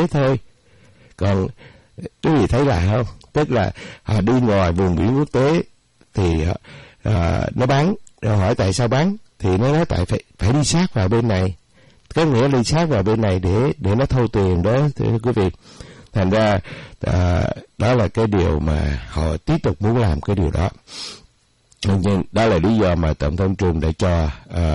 thôi. Còn quý vị thấy là không, tức là họ đi ngoài vùng biển quốc tế thì nó bắn, rồi hỏi tại sao bắn, thì nó nói tại phải đi sát vào bên này, có nghĩa đi sát vào bên này để nó thâu tiền đó, thưa quý vị. Thành ra đó là cái điều mà họ tiếp tục muốn làm cái điều đó. Nhưng đó là lý do mà Tổng thống Trump đã cho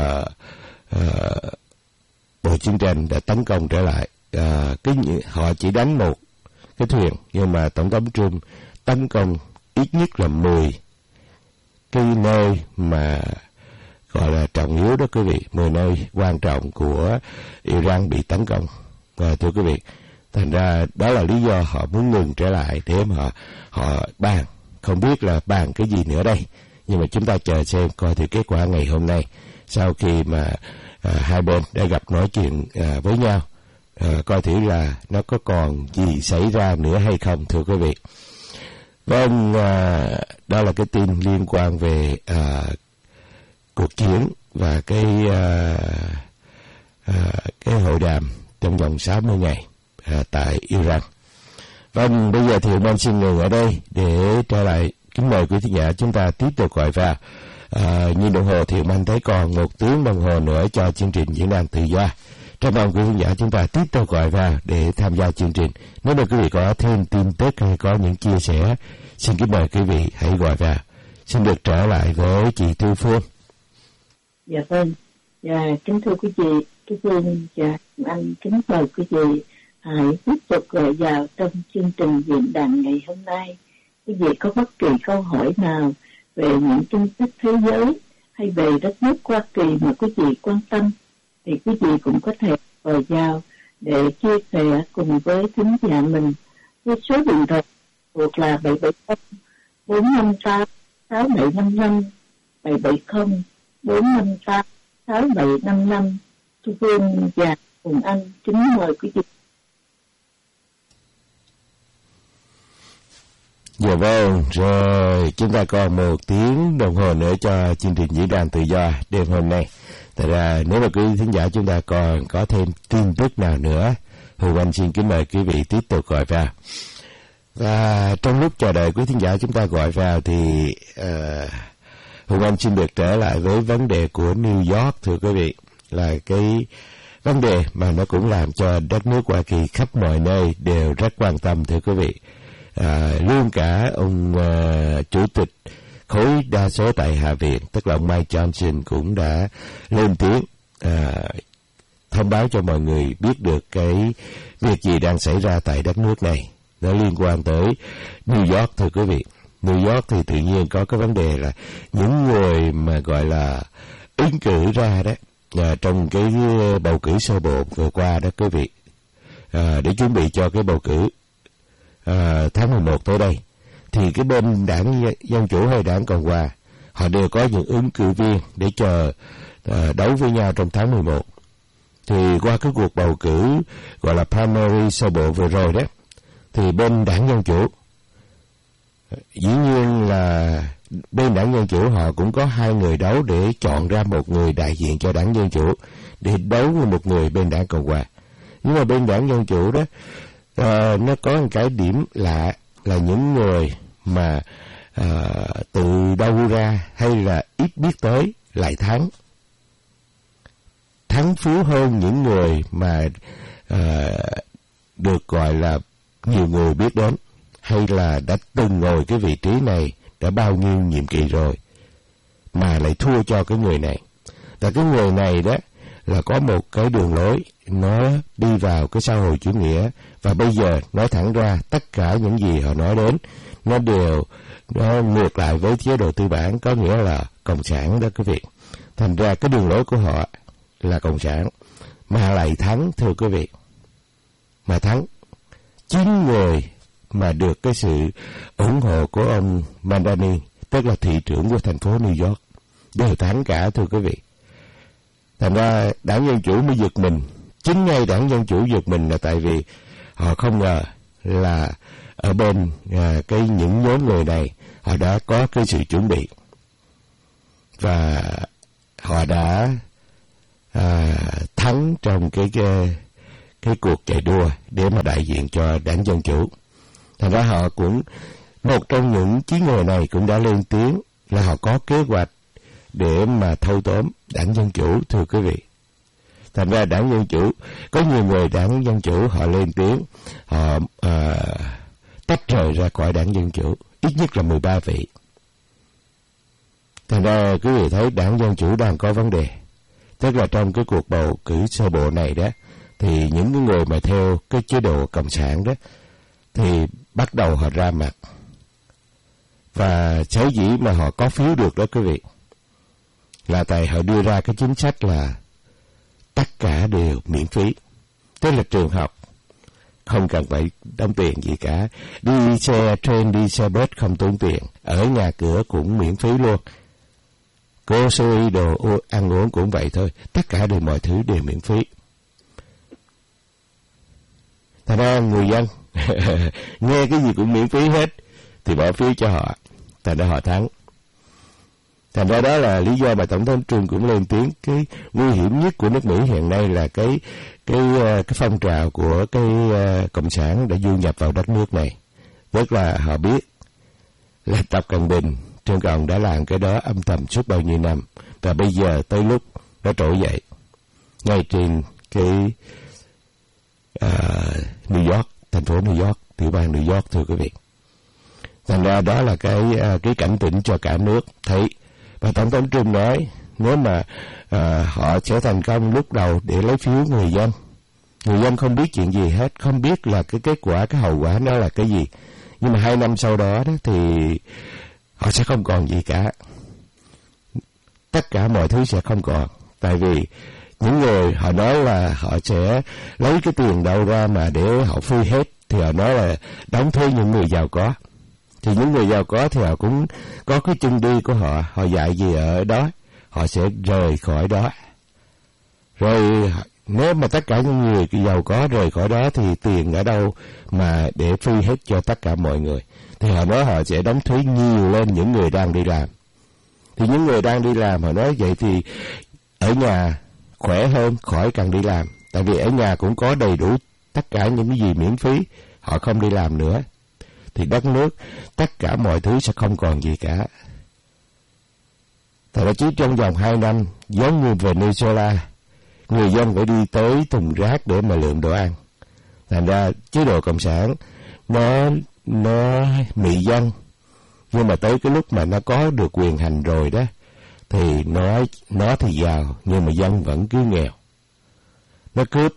bộ chiến tranh đã tấn công trở lại. Họ chỉ đánh một cái thuyền, nhưng mà Tổng thống Trump tấn công ít nhất là 10 cái nơi mà gọi là trọng yếu đó quý vị, 10 nơi quan trọng của Iran bị tấn công. Thưa quý vị, thành ra đó là lý do họ muốn ngừng trở lại để mà họ bàn, không biết là bàn cái gì nữa đây. Nhưng mà chúng ta chờ xem coi thì kết quả ngày hôm nay, sau khi mà hai bên đã gặp nói chuyện với nhau, coi thử là nó có còn gì xảy ra nữa hay không, thưa quý vị. Vâng, đó là cái tin liên quan về cuộc chiến và cái hội đàm trong vòng 60 ngày tại Iran. Vâng, bây giờ thì mình xin ngừng ở đây để trở lại. Kính mời quý thính giả chúng ta tiếp tục gọi vào. Nhìn đồng hồ thì mình thấy còn 1 tiếng đồng hồ nữa cho chương trình Diễn đàn Tự Do. Rất mong quý thính giả chúng ta tiếp tục gọi vào để tham gia chương trình. Nếu mà quý vị có thêm tin tức hay có những chia sẻ, xin kính mời quý vị hãy gọi vào. Xin được trở lại với chị Thu Phương. Dạ vâng. Dạ, kính thưa quý vị, quý Phương và anh kính mời quý vị hãy tiếp tục gọi vào trong chương trình diễn đàn ngày hôm nay. Quý vị có bất kỳ câu hỏi nào về những tin tức thế giới hay về đất nước Hoa Kỳ mà quý vị quan tâm, thì quý vị cũng có thể gọi vào để chia sẻ cùng với thính giả mình. Với số điện thoại thuộc là 770 458 6755, 770 458 6755. Thu Phương và cùng anh kính mời quý vị. Dạ vâng, rồi chúng ta còn 1 tiếng đồng hồ nữa cho chương trình Diễn đàn Tự Do đêm hôm nay. Thật ra nếu mà quý thính giả chúng ta còn có thêm tin tức nào nữa, Hùng Anh xin kính mời quý vị tiếp tục gọi vào. Và trong lúc chờ đợi quý thính giả chúng ta gọi vào thì Hùng Anh xin được trở lại với vấn đề của New York, thưa quý vị, là cái vấn đề mà nó cũng làm cho đất nước Hoa Kỳ khắp mọi nơi đều rất quan tâm, thưa quý vị. Luôn cả ông chủ tịch khối đa số tại Hạ viện, tức là ông Mike Johnson, cũng đã lên tiếng thông báo cho mọi người biết được cái việc gì đang xảy ra tại đất nước này. Nó liên quan tới New York, thưa quý vị. New York thì tự nhiên có cái vấn đề là những người mà gọi là ứng cử ra đó trong cái bầu cử sơ bộ vừa qua đó quý vị, để chuẩn bị cho cái bầu cử tháng 11 tới đây, thì cái bên đảng Dân Chủ hay đảng Cộng Hòa họ đều có những ứng cử viên để chờ đấu với nhau trong tháng 11. Thì qua cái cuộc bầu cử gọi là primary sơ bộ vừa rồi đó, thì bên đảng Dân Chủ, dĩ nhiên là bên đảng Dân Chủ họ cũng có 2 người đấu để chọn ra một người đại diện cho đảng Dân Chủ để đấu với một người bên đảng Cộng Hòa. Nhưng mà bên đảng Dân Chủ đó nó có một cái điểm lạ là những người mà từ đâu ra hay là ít biết tới lại thắng phú hơn những người mà được gọi là nhiều người biết đến, hay là đã từng ngồi cái vị trí này đã bao nhiêu nhiệm kỳ rồi mà lại thua cho cái người này. Và cái người này đó là có một cái đường lối, nó đi vào cái xã hội chủ nghĩa, và bây giờ nói thẳng ra tất cả những gì họ nói đến nó đều ngược lại với chế độ tư bản, có nghĩa là cộng sản đó quý vị. Thành ra cái đường lối của họ là cộng sản mà lại thắng, thưa quý vị, mà thắng. 9 người mà được cái sự ủng hộ của ông Mandani, tức là thị trưởng của thành phố New York, đều thắng cả, thưa quý vị. Thành ra đảng Dân Chủ mới giật mình. Chính ngay đảng Dân Chủ giật mình là tại vì họ không ngờ là ở bên những nhóm người này họ đã có cái sự chuẩn bị, và họ đã thắng trong cái cuộc chạy đua để mà đại diện cho đảng Dân Chủ. Thành ra họ cũng, một trong những chiến người này cũng đã lên tiếng là họ có kế hoạch để mà thâu tóm đảng Dân Chủ, thưa quý vị. Thành ra đảng Dân Chủ, có nhiều người đảng Dân Chủ họ lên tiếng, họ tách rời ra khỏi đảng Dân Chủ, ít nhất là 13 vị. Thành ra quý vị thấy đảng Dân Chủ đang có vấn đề. Tức là trong cái cuộc bầu cử sơ bộ này đó, thì những cái người mà theo cái chế độ Cộng sản đó, thì bắt đầu họ ra mặt. Và sở dĩ mà họ có phiếu được đó quý vị, là tại họ đưa ra cái chính sách là tất cả đều miễn phí. Tức là trường học không cần phải đóng tiền gì cả, đi xe train, đi xe bus không tốn tiền, ở nhà cửa cũng miễn phí luôn, grocery đồ ăn uống cũng vậy thôi, tất cả đều, mọi thứ đều miễn phí. Thành ra người dân nghe cái gì cũng miễn phí hết thì bỏ phiếu cho họ, thành ra họ thắng. Thành ra đó là lý do mà Tổng thống Trump cũng lên tiếng cái nguy hiểm nhất của nước Mỹ hiện nay là cái phong trào của cái Cộng sản đã du nhập vào đất nước này. Tức là họ biết là Tập Cận Bình, Trung Cộng đã làm cái đó âm thầm suốt bao nhiêu năm, và bây giờ tới lúc nó trỗi dậy ngay trên cái New York, thành phố New York, tiểu bang New York, thưa quý vị. Thành ra đó là cái cảnh tỉnh cho cả nước thấy. Và Tổng thống Trump nói nếu mà họ sẽ thành công lúc đầu để lấy phiếu người dân không biết chuyện gì hết, không biết là cái kết quả, cái hậu quả nó là cái gì. Nhưng mà 2 năm sau đó thì họ sẽ không còn gì cả. Tất cả mọi thứ sẽ không còn. Tại vì những người họ nói là họ sẽ lấy cái tiền đâu ra mà để họ phi hết, thì họ nói là đóng thuế những người giàu có. Thì những người giàu có thì họ cũng có cái chân đi của họ, họ dạy gì ở đó, họ sẽ rời khỏi đó. Rồi nếu mà tất cả những người giàu có rời khỏi đó thì tiền ở đâu mà để free hết cho tất cả mọi người. Thì họ nói họ sẽ đóng thuế nhiều lên những người đang đi làm. Thì những người đang đi làm họ nói vậy thì ở nhà khỏe hơn khỏi cần đi làm. Tại vì ở nhà cũng có đầy đủ tất cả những cái gì miễn phí, họ không đi làm nữa. Thì đất nước, tất cả mọi thứ sẽ không còn gì cả. Thật ra chỉ trong vòng 2 năm, giống như Venezuela, người dân phải đi tới thùng rác để mà lượm đồ ăn. Thành ra chế độ Cộng sản nó mị dân, nhưng mà tới cái lúc mà nó có được quyền hành rồi đó, thì nó thì giàu, nhưng mà dân vẫn cứ nghèo. Nó cướp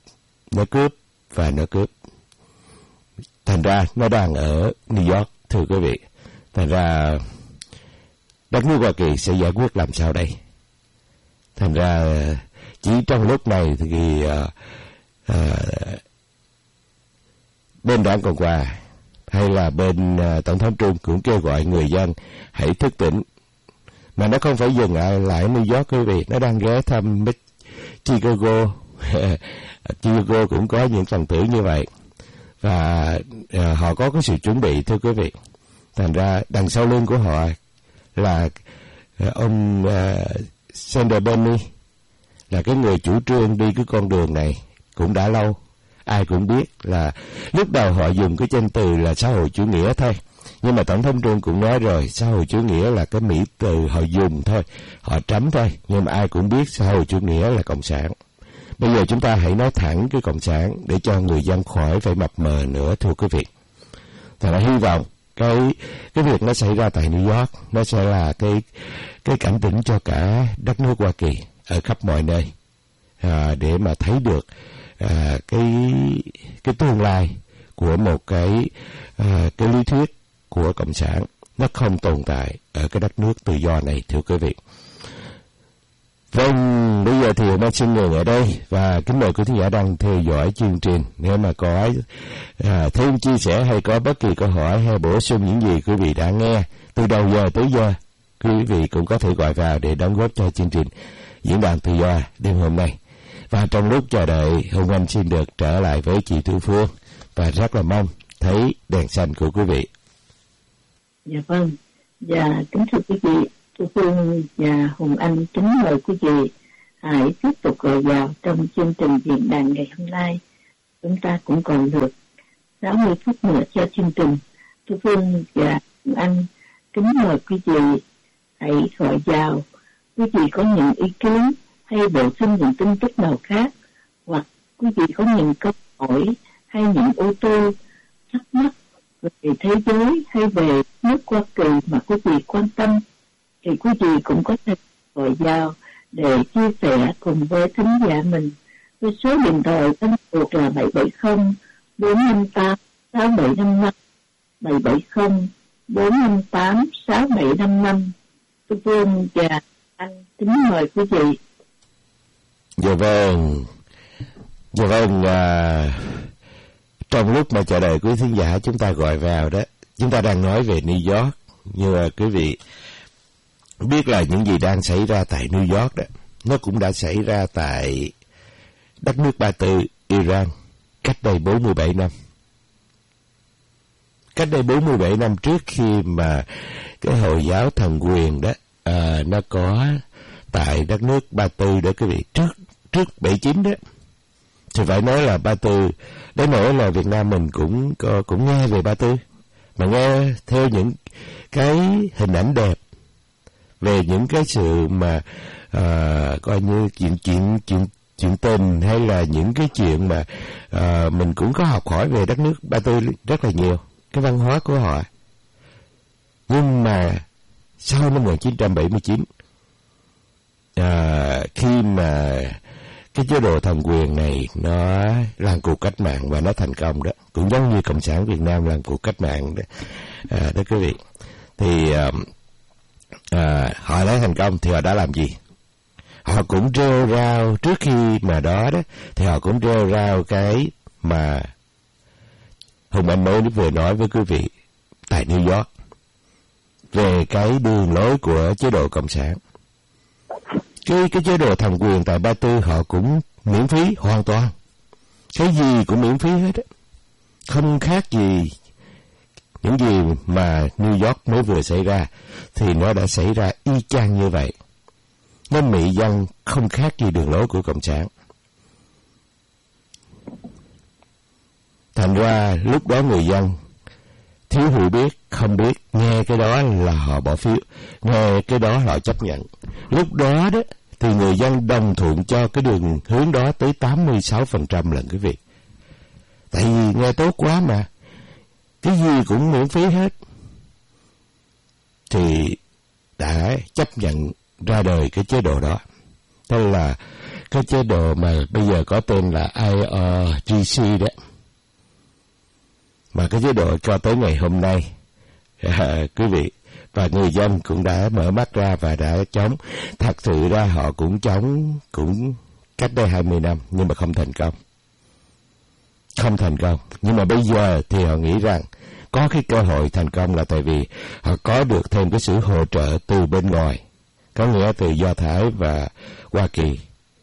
và nó cướp. Thành ra nó đang ở New York, thưa quý vị. Thành ra đất nước Hoa Kỳ sẽ giải quyết làm sao đây? Thành ra chỉ trong lúc này thì bên đảng Cộng hòa hay là bên Tổng thống Trump cũng kêu gọi người dân hãy thức tỉnh. Mà nó không phải dừng lại New York, quý vị. Nó đang ghé thăm Chicago. Chicago cũng có những phần tử như vậy. Và họ có cái sự chuẩn bị, thưa quý vị. Thành ra đằng sau lưng của họ là ông Sanders Benney, là cái người chủ trương đi cái con đường này cũng đã lâu. Ai cũng biết là lúc đầu họ dùng cái danh từ là xã hội chủ nghĩa thôi. Nhưng mà Tổng thống Trump cũng nói rồi, xã hội chủ nghĩa là cái mỹ từ họ dùng thôi, họ tránh thôi. Nhưng mà ai cũng biết xã hội chủ nghĩa là cộng sản. Bây giờ chúng ta hãy nói thẳng cái cộng sản để cho người dân khỏi phải mập mờ nữa, thưa quý vị. Thật là hy vọng cái việc nó xảy ra tại New York nó sẽ là cái cảnh tỉnh cho cả đất nước Hoa Kỳ ở khắp mọi nơi, để mà thấy được cái tương lai của một cái lý thuyết của cộng sản nó không tồn tại ở cái đất nước tự do này, thưa quý vị. Vâng, bây giờ thì Mai xin ngừng ở đây và kính mời quý thính giả đang theo dõi chương trình. Nếu mà có thêm chia sẻ hay có bất kỳ câu hỏi hay bổ sung những gì quý vị đã nghe từ đầu giờ tới giờ, quý vị cũng có thể gọi vào để đóng góp cho chương trình Diễn đàn Tự do đêm hôm nay. Và trong lúc chờ đợi, Hùng Anh xin được trở lại với chị Thu Phương và rất là mong thấy đèn xanh của quý vị. Dạ vâng, và kính thưa quý vị, Thu Phương và Hùng Anh kính mời quý vị hãy tiếp tục gọi vào trong chương trình diễn đàn ngày hôm nay chúng ta cũng còn được 60 phút nữa cho chương trình. Tôi Phương và anh kính mời quý vị hãy gọi vào. Quý vị có những ý kiến hay bổ sung những tin tức nào khác, hoặc quý vị có những câu hỏi hay những ô tô thắc mắc về thế giới hay về nước Hoa Kỳ mà quý vị quan tâm, thì quý vị cũng có thể gọi vào để chia sẻ cùng với thính giả mình. Với số điện thoại thân thuộc là 770 458 6755, 770 458 6755. Tôi Phương và anh kính mời quý vị. Dạ vâng. Trong lúc mà chờ đợi quý thính giả chúng ta gọi vào đó, chúng ta đang nói về New York. Nhưng mà quý vị biết là những gì đang xảy ra tại New York đó, nó cũng đã xảy ra tại đất nước Ba Tư, Iran, cách đây 47 năm. Cách đây 47 năm, trước khi mà cái Hồi giáo thần quyền đó nó có tại đất nước Ba Tư đó quý vị, trước 79 đó, thì phải nói là Ba Tư, đến nỗi là Việt Nam mình cũng nghe về Ba Tư, mà nghe theo những cái hình ảnh đẹp về những cái sự mà coi như chuyện tình, hay là những cái chuyện mà mình cũng có học hỏi về đất nước Ba Tư rất là nhiều, cái văn hóa của họ. Nhưng mà sau năm 1979, khi mà cái chế độ thần quyền này nó làm cuộc cách mạng và nó thành công đó, cũng giống như Cộng sản Việt Nam làm cuộc cách mạng đó, đó quý vị, thì họ đã thành công thì họ đã làm gì? Họ cũng rêu rao, trước khi mà đó thì họ cũng rêu rao cái mà Hùng Anh mới vừa nói với quý vị tại New York về cái đường lối của chế độ Cộng sản. Cái chế độ thần quyền tại Ba Tư họ cũng miễn phí hoàn toàn, cái gì cũng miễn phí hết á, không khác gì những gì mà New York mới vừa xảy ra, thì nó đã xảy ra y chang như vậy. Nó mị dân không khác gì đường lối của Cộng sản. Thành ra lúc đó người dân thiếu hiểu biết, không biết, nghe cái đó là họ bỏ phiếu, nghe cái đó họ chấp nhận. Lúc đó đó thì người dân đồng thuận cho cái đường hướng đó tới 86% lần quý vị. Tại vì nghe tốt quá mà, cái gì cũng miễn phí hết, thì đã chấp nhận ra đời cái chế độ đó. Tức là cái chế độ mà bây giờ có tên là IRGC đó. Mà cái chế độ cho tới ngày hôm nay, quý vị, và người dân cũng đã mở mắt ra và đã chống. Thật sự ra họ cũng chống, cũng cách đây 20 năm, nhưng mà không thành công. Không thành công. Nhưng mà bây giờ thì họ nghĩ rằng có cái cơ hội thành công là tại vì họ có được thêm cái sự hỗ trợ từ bên ngoài, có nghĩa từ Do Thái và Hoa Kỳ.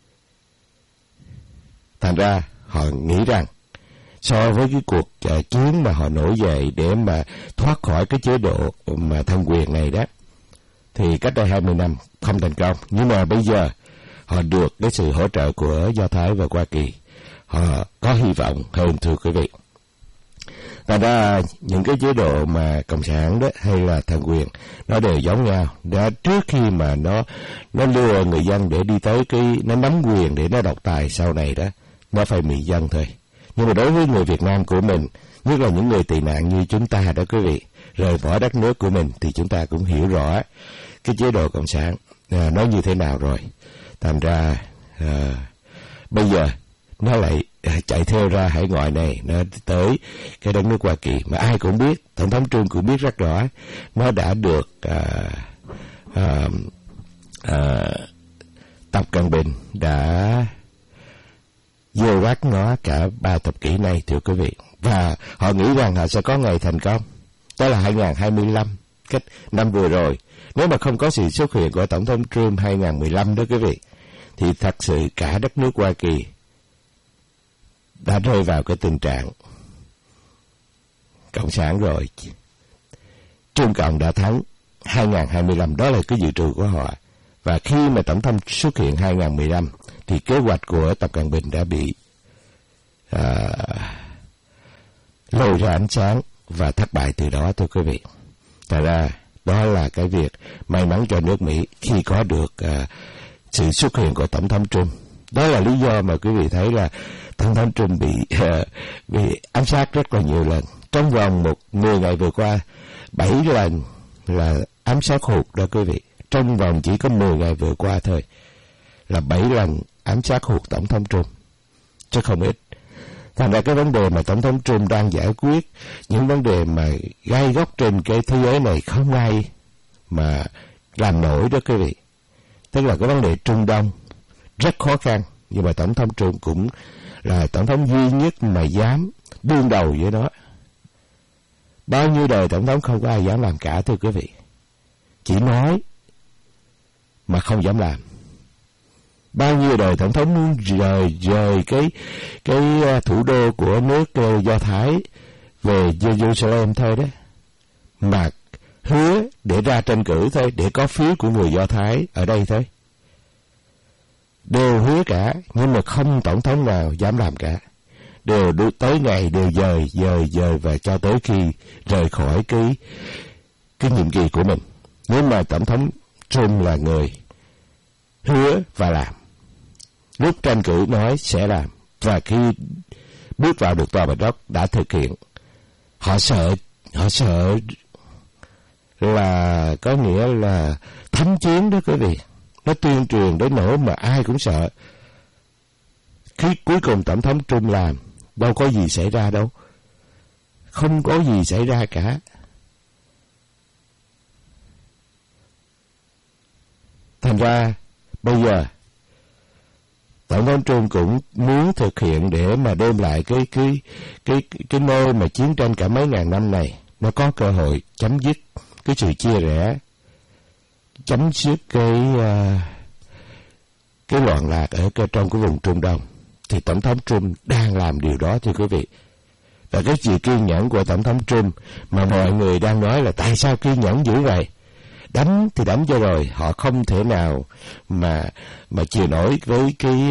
Thành ra họ nghĩ rằng so với cái cuộc chiến mà họ nổi dậy để mà thoát khỏi cái chế độ mà thân quyền này đó, thì cách đây 20 năm không thành công. Nhưng mà bây giờ họ được cái sự hỗ trợ của Do Thái và Hoa Kỳ, họ có hy vọng hơn, thưa quý vị. Thành ra những cái chế độ mà cộng sản đó hay là thần quyền nó đều giống nhau. Đã trước khi mà nó lừa người dân để đi tới nó nắm quyền để nó độc tài, sau này đó nó phải mị dân thôi. Nhưng mà đối với người Việt Nam của mình, nhất là những người tị nạn như chúng ta đó quý vị, rời bỏ đất nước của mình, thì chúng ta cũng hiểu rõ cái chế độ cộng sản nó như thế nào rồi. Thành ra bây giờ nó lại chạy theo ra hải ngoại này, nó tới cái đất nước Hoa Kỳ mà ai cũng biết, Tổng thống Trump cũng biết rất rõ, nó đã được Tập Cận Bình đã vô rắc nó cả 3 thập kỷ nay, thưa quý vị. Và họ nghĩ rằng họ sẽ có ngày thành công, đó là 2025, cái năm vừa rồi. Nếu mà không có sự xuất hiện của Tổng thống Trump 2015 đó quý vị, thì thật sự cả đất nước Hoa Kỳ đã rơi vào cái tình trạng cộng sản rồi. Trung Cộng đã thắng 2025, đó là cái dự trù của họ. Và khi mà Tổng thống xuất hiện 2015, thì kế hoạch của Tập Cận Bình đã bị lôi ra ánh sáng và thất bại từ đó, thưa quý vị. Thật ra đó là cái việc may mắn cho nước Mỹ khi có được sự xuất hiện của Tổng thống Trump. Đó là lý do mà quý vị thấy là Tổng thống Trump bị ám sát rất là nhiều lần. Trong vòng 10 ngày vừa qua, 7 lần là ám sát hụt đó quý vị. Trong vòng chỉ có 10 ngày vừa qua thôi là 7 lần ám sát hụt Tổng thống Trump, chứ không ít. Thành ra cái vấn đề mà Tổng thống Trump đang giải quyết, những vấn đề mà gai góc trên cái thế giới này không ai mà làm nổi đó quý vị. Tức là cái vấn đề Trung Đông rất khó khăn, nhưng mà Tổng thống Trump cũng là Tổng thống duy nhất mà dám đương đầu với nó. Bao nhiêu đời Tổng thống không có ai dám làm cả, thưa quý vị. Chỉ nói mà không dám làm. Bao nhiêu đời Tổng thống muốn rời cái thủ đô của nước Do Thái về Jerusalem thôi đó, mà hứa để ra tranh cử thôi, để có phiếu của người Do Thái ở đây thôi. Đều hứa cả, nhưng mà không tổng thống nào dám làm cả. Đều tới ngày đều dời và cho tới khi rời khỏi cái nhiệm kỳ của mình. Nhưng mà Tổng thống Trump là người hứa và làm. Lúc tranh cử nói sẽ làm, và khi bước vào được Tòa Bạch Ốc đã thực hiện. Họ sợ là có nghĩa là thánh chiến đó quý vị. Nó tuyên truyền đến nỗi mà ai cũng sợ. Khi cuối cùng Tổng thống Trump làm, đâu có gì xảy ra đâu. Không có gì xảy ra cả. Thành ra bây giờ Tổng thống Trump cũng muốn thực hiện để mà đem lại cái nơi mà chiến tranh cả mấy ngàn năm này nó có cơ hội chấm dứt cái sự chia rẽ, chấm dứt cái loạn lạc ở trong cái vùng Trung Đông. Thì Tổng thống Trump đang làm điều đó, thưa quý vị. Và cái sự kiên nhẫn của Tổng thống Trump mà mọi người đang nói là tại sao kiên nhẫn dữ vậy? Đánh thì đánh cho rồi, họ không thể nào mà chịu nổi với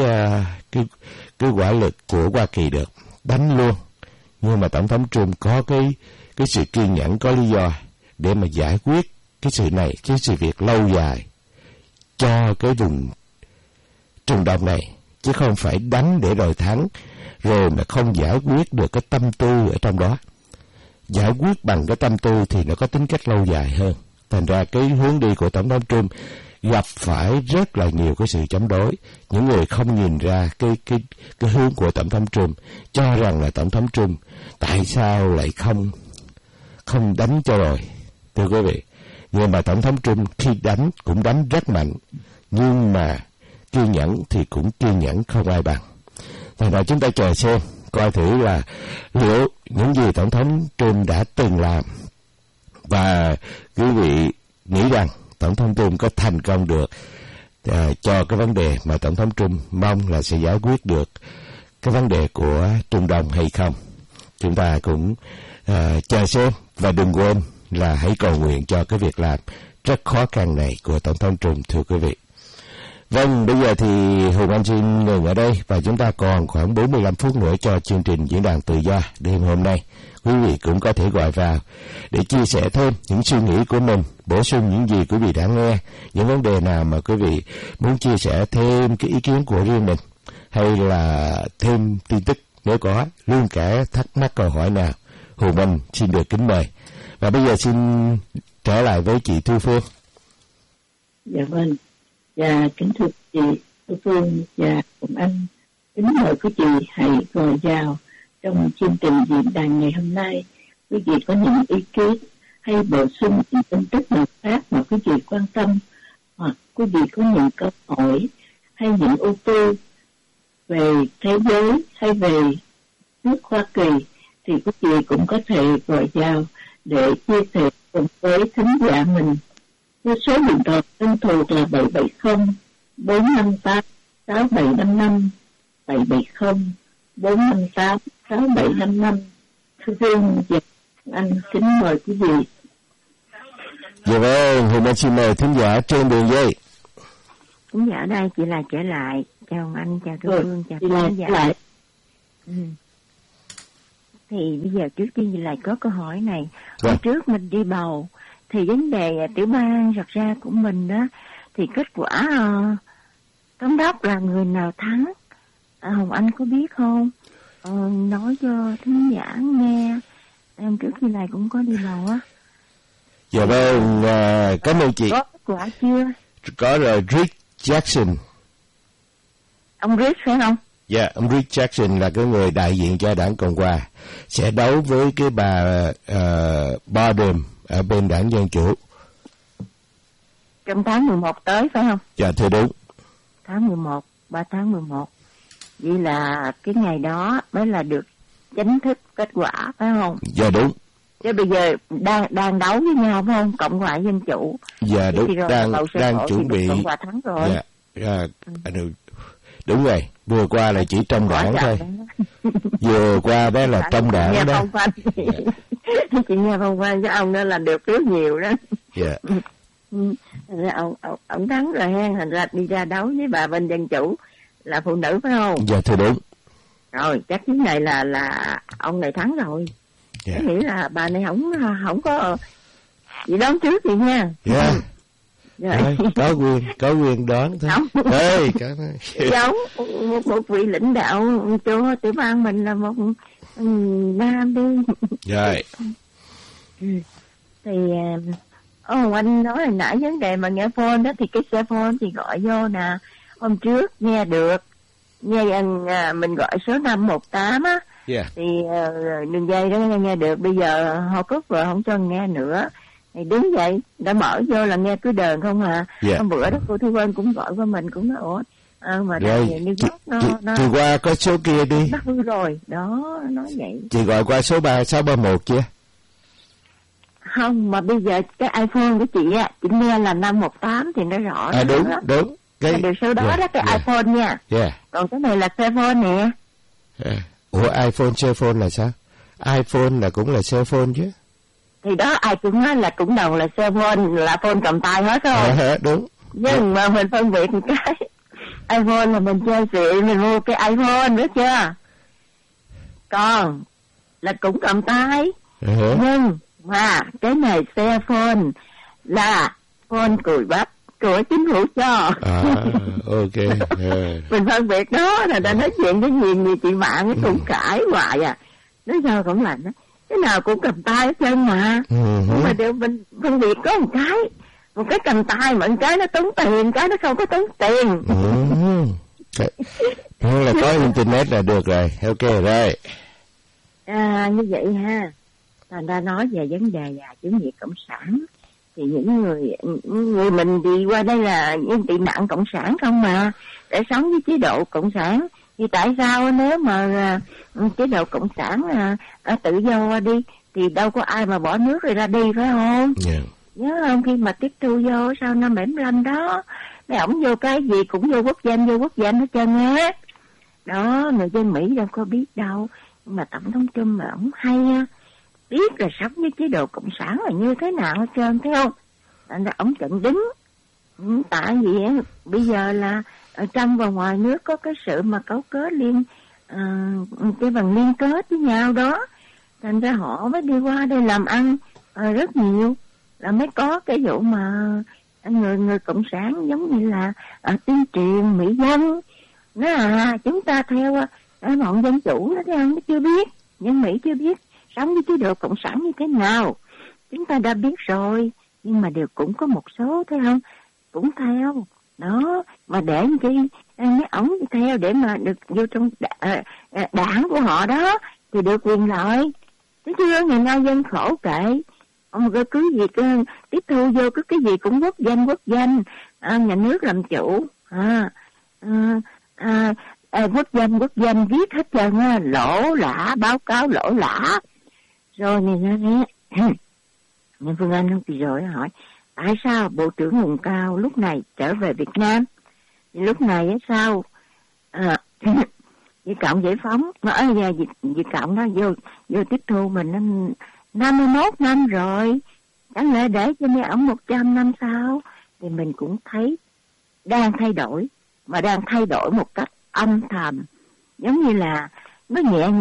cái quả lực của Hoa Kỳ được, đánh luôn. Nhưng mà Tổng thống Trump có cái sự kiên nhẫn, có lý do để mà giải quyết cái sự này, cái sự việc lâu dài cho cái vùng Trung Đông này, chứ không phải đánh để rồi thắng rồi mà không giải quyết được cái tâm tư ở trong đó. Giải quyết bằng cái tâm tư thì nó có tính cách lâu dài hơn. Thành ra cái hướng đi của Tổng thống Trump gặp phải rất là nhiều cái sự chống đối. Những người không nhìn ra cái hướng của Tổng thống Trump, cho rằng là Tổng thống Trump tại sao lại không đánh cho rồi, thưa quý vị. Nhưng mà Tổng thống Trump khi đánh cũng đánh rất mạnh, nhưng mà kiên nhẫn thì cũng kiên nhẫn không ai bằng. Thành ra chúng ta chờ xem, coi thử là liệu những gì Tổng thống Trump đã từng làm, và quý vị nghĩ rằng Tổng thống Trump có thành công được cho cái vấn đề mà Tổng thống Trump mong là sẽ giải quyết được cái vấn đề của Trung Đông hay không. Chúng ta cũng chờ xem, và đừng quên là hãy cầu nguyện cho cái việc làm rất khó khăn này của Tổng thống Trump, thưa quý vị. Vâng, bây giờ thì Hùng Anh xin ngừng ở đây, và chúng ta còn khoảng 45 phút nữa cho chương trình Diễn đàn Tự do đêm hôm nay. Quý vị cũng có thể gọi vào để chia sẻ thêm những suy nghĩ của mình, bổ sung những gì quý vị đã nghe, những vấn đề nào mà quý vị muốn chia sẻ thêm cái ý kiến của riêng mình, hay là thêm tin tức nếu có, luôn cả thắc mắc câu hỏi nào. Hùng Anh xin được kính mời. Và bây giờ xin trở lại với chị Thu Phương. Dạ vâng. Và kính thưa chị Thu Phương và Hùng Anh, kính mời quý vị hãy gọi vào trong chương trình diễn đàn ngày hôm nay. Quý vị có những ý kiến hay bổ sung những tin tức nào khác mà quý vị quan tâm, hoặc quý vị có những câu hỏi hay những ưu tư về thế giới hay về nước Hoa Kỳ, thì quý vị cũng có thể gọi vào để chia sẻ cùng với thính giả mình. Với số điện thoại thân thuộc là 770 458 6755, 770 458 6755. Thưa Phương và anh kính mời quý vị. Dạ vâng, Hùng Anh xin mời thính giả trên đường dây. Thính giả đây, chị là trở lại. Chào anh, chào Thu Phương, chào thính giả. Thì bây giờ trước tiên lại có câu hỏi này. Vâng. Hôm trước mình đi bầu thì vấn đề tiểu bang thật ra của mình đó thì kết quả thống đốc là người nào thắng, Hồng Anh có biết không? Nói cho thính giả nghe. Em trước khi này cũng có đi bầu á. Dạ vâng, cảm ơn chị. Có kết quả chưa? Có rồi, Rick Jackson. Ông Rick phải không? Dạ, ông Rick Jackson là cái người đại diện cho đảng Cộng hòa, sẽ đấu với cái bà Biden ở bên đảng Dân Chủ. Trong tháng 11 tới phải không? Dạ, thưa đúng. Tháng 11, 3 tháng 11. Vậy là cái ngày đó mới là được chính thức kết quả phải không? Dạ đúng. Chứ bây giờ đang đấu với nhau phải không? Cộng hòa Dân Chủ. Dạ đúng, đang chuẩn bị. Cộng hòa thắng rồi. Dạ, đúng rồi. Vừa qua là chỉ trong đảng thôi. Vừa qua đó là trong đảng nghe đó. Chị nghe phong phanh với ông đó là được phiếu nhiều đó. Dạ. Ông thắng rồi ha, thành ra đi ra đấu với bà bên Dân Chủ là phụ nữ phải không? Dạ thưa đúng. Rồi chắc cái này là ông này thắng rồi. Dạ. Nghĩa là bà này không có gì đoán trước gì nha. Dạ. Rồi, có quyền đoán thôi. Ê, giống một vị lãnh đạo cho tiểu bang mình là một nam đi. Rồi. Thì anh nói hồi nãy vấn đề mà nghe phone đó, thì cái xe phone thì gọi vô nè. Hôm trước nghe được, nghe mình gọi số 518 á. Yeah. Thì đường dây đó nghe được, bây giờ họ cúp rồi không cho nghe nữa. Thì đúng vậy, đã mở vô là nghe cứ đờn không à. Yeah. Hôm bữa đó cô Thu Vân cũng gọi qua mình cũng nói ủa mà rồi chị qua có số kia đi. Nó hư rồi đó, nói vậy. Chị gọi qua số 3631 chưa? Không, mà bây giờ cái iPhone của chị á, chị nghe là 518 thì nó rõ. Đúng đó. Đúng cái được số đó đó, cái iPhone nha. Còn cái này là cell phone nè. Ủa iPhone cell phone là sao? iPhone là cũng là cell phone chứ. Thì đó, ai cũng nói là cũng đầu là cell phone, là phone cầm tay hết không? Đúng. Nhưng mà mình phân biệt một cái iPhone là mình chơi xịn, mình mua cái iPhone, biết chưa? Còn là cũng cầm tay. Nhưng mà cái này cell phone là phone cùi bắp của chính phủ cho. Ok. Mình phân biệt đó, là đã nói chuyện với nhiều chị bạn cũng cãi hoài à. Nói sao cũng lạnh đó. Cái nào cũng cầm tay hết trơn mà. Nhưng mà đều mình phân biệt có một cái cầm tay mà một cái nó tốn tiền, cái nó không có tốn tiền. Thế là có internet là được rồi. Ok rồi. Như vậy ha. Thành ra nói về vấn đề chủ nghĩa cộng sản thì những người mình đi qua đây là những tị nạn cộng sản không mà, để sống với chế độ cộng sản. Thì tại sao nếu mà chế độ cộng sản tự do đi thì đâu có ai mà bỏ nước rồi ra đi phải không? Nhớ không, khi mà tiếp thu vô sau năm 75 đó, mấy ổng vô cái gì cũng vô quốc danh hết trơn á. Đó, người dân Mỹ đâu có biết đâu, nhưng mà tổng thống Trump mà ổng hay biết là sống với chế độ cộng sản là như thế nào hết trơn, thấy không? Thành ra ổng chặn đứng. Tại vì bây giờ là ở trong và ngoài nước có cái sự mà cấu kết cái bằng liên kết với nhau đó, thành ra họ mới đi qua đây làm ăn rất nhiều, là mới có cái vụ mà người cộng sản giống như là tuyên truyền mỹ dân, nó là chúng ta theo bọn dân chủ đó, thấy không? Nó chưa biết, nhưng Mỹ chưa biết sống với chế độ cộng sản như thế nào. Chúng ta đã biết rồi, nhưng mà đều cũng có một số, thấy không, cũng theo đó, mà để chi mấy ổng theo để mà được vô trong đảng của họ đó thì được quyền lợi. Thế chứ ngày nay dân khổ kệ, ông cứ gì tiếp thu vô cứ cái gì cũng quốc danh, nhà nước làm chủ, quốc danh viết hết trơn, lỗ lã, báo cáo lỗ lã. Rồi nghe nhưng Phương Anh thì rồi hỏi tại sao Bộ trưởng Hùng Cao lúc này trở về Việt Nam? Thì lúc này sao Việt Cộng Giải Phóng mà Việt Cộng đó vô tiếp thu mình 51 năm rồi, chẳng lẽ để cho mấy ổng 100 năm sau? Thì mình cũng thấy đang thay đổi, mà đang thay đổi một cách âm thầm, giống như là nó nhẹ nhàng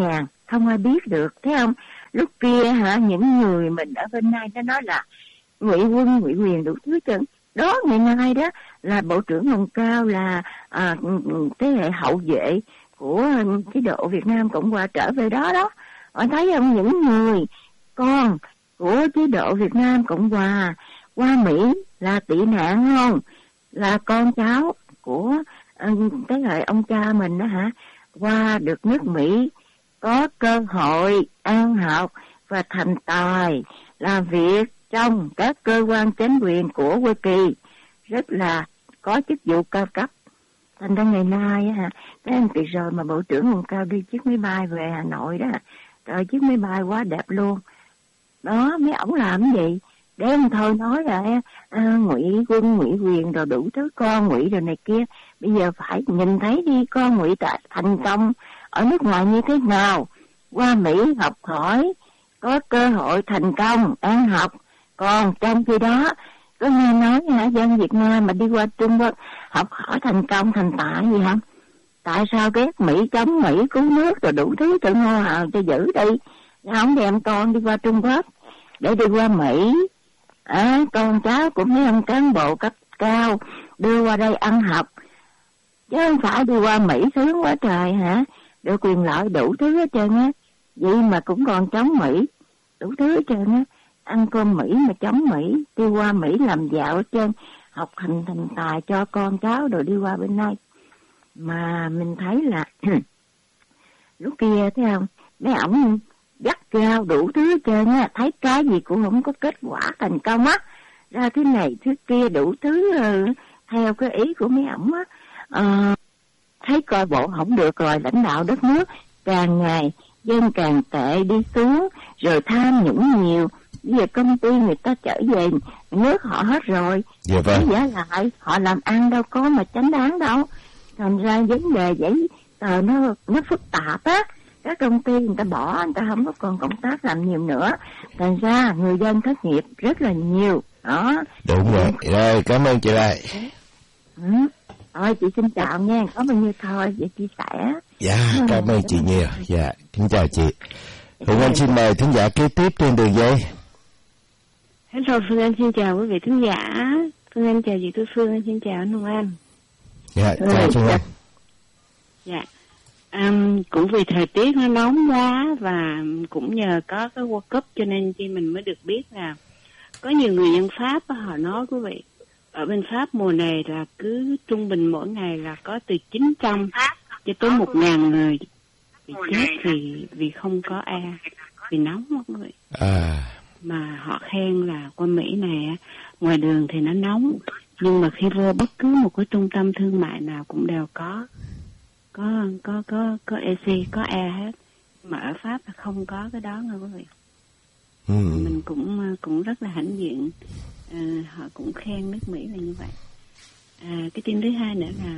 không ai biết được, thấy không? Lúc kia những người mình ở bên này nó nói là ngụy quân, ngụy quyền đủ thứ chân. Đó, ngày nay đó là Bộ trưởng Hồng Cao là thế hệ hậu vệ của chế độ Việt Nam Cộng Hòa trở về đó đó. Họ thấy không, những người con của chế độ Việt Nam Cộng Hòa qua Mỹ là tị nạn không? Là con cháu của thế hệ ông cha mình đó qua được nước Mỹ, có cơ hội ăn học và thành tài, làm việc trong các cơ quan chính quyền của Hoa Kỳ, rất là có chức vụ cao cấp. Thành ra ngày nay cái anh kỳ rồi mà Bộ trưởng Hồng Cao đi chiếc máy bay về Hà Nội đó, rồi chiếc máy bay quá đẹp luôn. Đó, mấy ổng làm cái gì? Để ông thôi nói là ngụy quân, ngụy quyền rồi đủ thứ con ngụy rồi này kia. Bây giờ phải nhìn thấy đi con ngụy thành công ở nước ngoài như thế nào, qua Mỹ học hỏi, có cơ hội thành công, ăn học. Còn trong khi đó, có nghe nói dân Việt Nam mà đi qua Trung Quốc học hỏi thành công, thành tài gì không? Tại sao ghét Mỹ, chống Mỹ, cứu nước rồi đủ thứ tự hô hào cho giữ đi. Không đem con đi qua Trung Quốc để đi qua Mỹ. Con cháu của mấy ông cán bộ cấp cao đưa qua đây ăn học, chứ không phải đi qua Mỹ sướng quá trời được quyền lợi đủ thứ hết trơn á. Vậy mà cũng còn chống Mỹ đủ thứ hết trơn á. Ăn cơm Mỹ mà chống Mỹ, đi qua Mỹ làm dạo hết trơn, học hành thành tài cho con cháu rồi đi qua bên này. Mà mình thấy là lúc kia thấy không, mấy ổng dắt gao đủ thứ hết trơn á, thấy cái gì cũng không có kết quả thành công á, ra thứ này thứ kia đủ thứ theo cái ý của mấy ổng á. Thấy coi bộ không được rồi, lãnh đạo đất nước càng ngày dân càng tệ đi xuống, rồi tham nhũng nhiều. Bây giờ công ty người ta trở về nước họ hết rồi, giá lại họ làm ăn đâu có mà chánh đáng đâu. Thành ra vấn đề giấy tờ nó phức tạp á, các công ty người ta bỏ, người ta không có còn công tác làm nhiều nữa, thành ra người dân thất nghiệp rất là nhiều đó. Đúng rồi. Rồi, cảm ơn chị Lai. Thôi chị xin chào nha, có bao nhiêu thôi để chia sẻ. Dạ, cảm ơn chị nhiều. Dạ, kính chào chị. Hùng Anh xin mời thính giả kế tiếp trên đường dây. Hello, Phương Anh xin chào quý vị thính giả. Phương Anh chào chị Tư Phương, xin chào anh Hùng Anh. Dạ, chào Phương Anh. Dạ, cũng vì thời tiết nó nóng quá và cũng nhờ có cái World Cup cho nên chi mình mới được biết là có nhiều người dân Pháp họ nói quý vị, ở bên Pháp mùa này là cứ trung bình mỗi ngày là có từ 900 cho tới 1.000 người bị chết vì không có air, vì nóng quá quý vị. Mà họ khen là qua Mỹ này ngoài đường thì nó nóng, nhưng mà khi vô bất cứ một cái trung tâm thương mại nào cũng đều có AC, có air hết. Mà ở Pháp là không có cái đó nha quý vị. Mình cũng rất là hãnh diện. Họ cũng khen nước Mỹ là như vậy. Cái tin thứ hai nữa là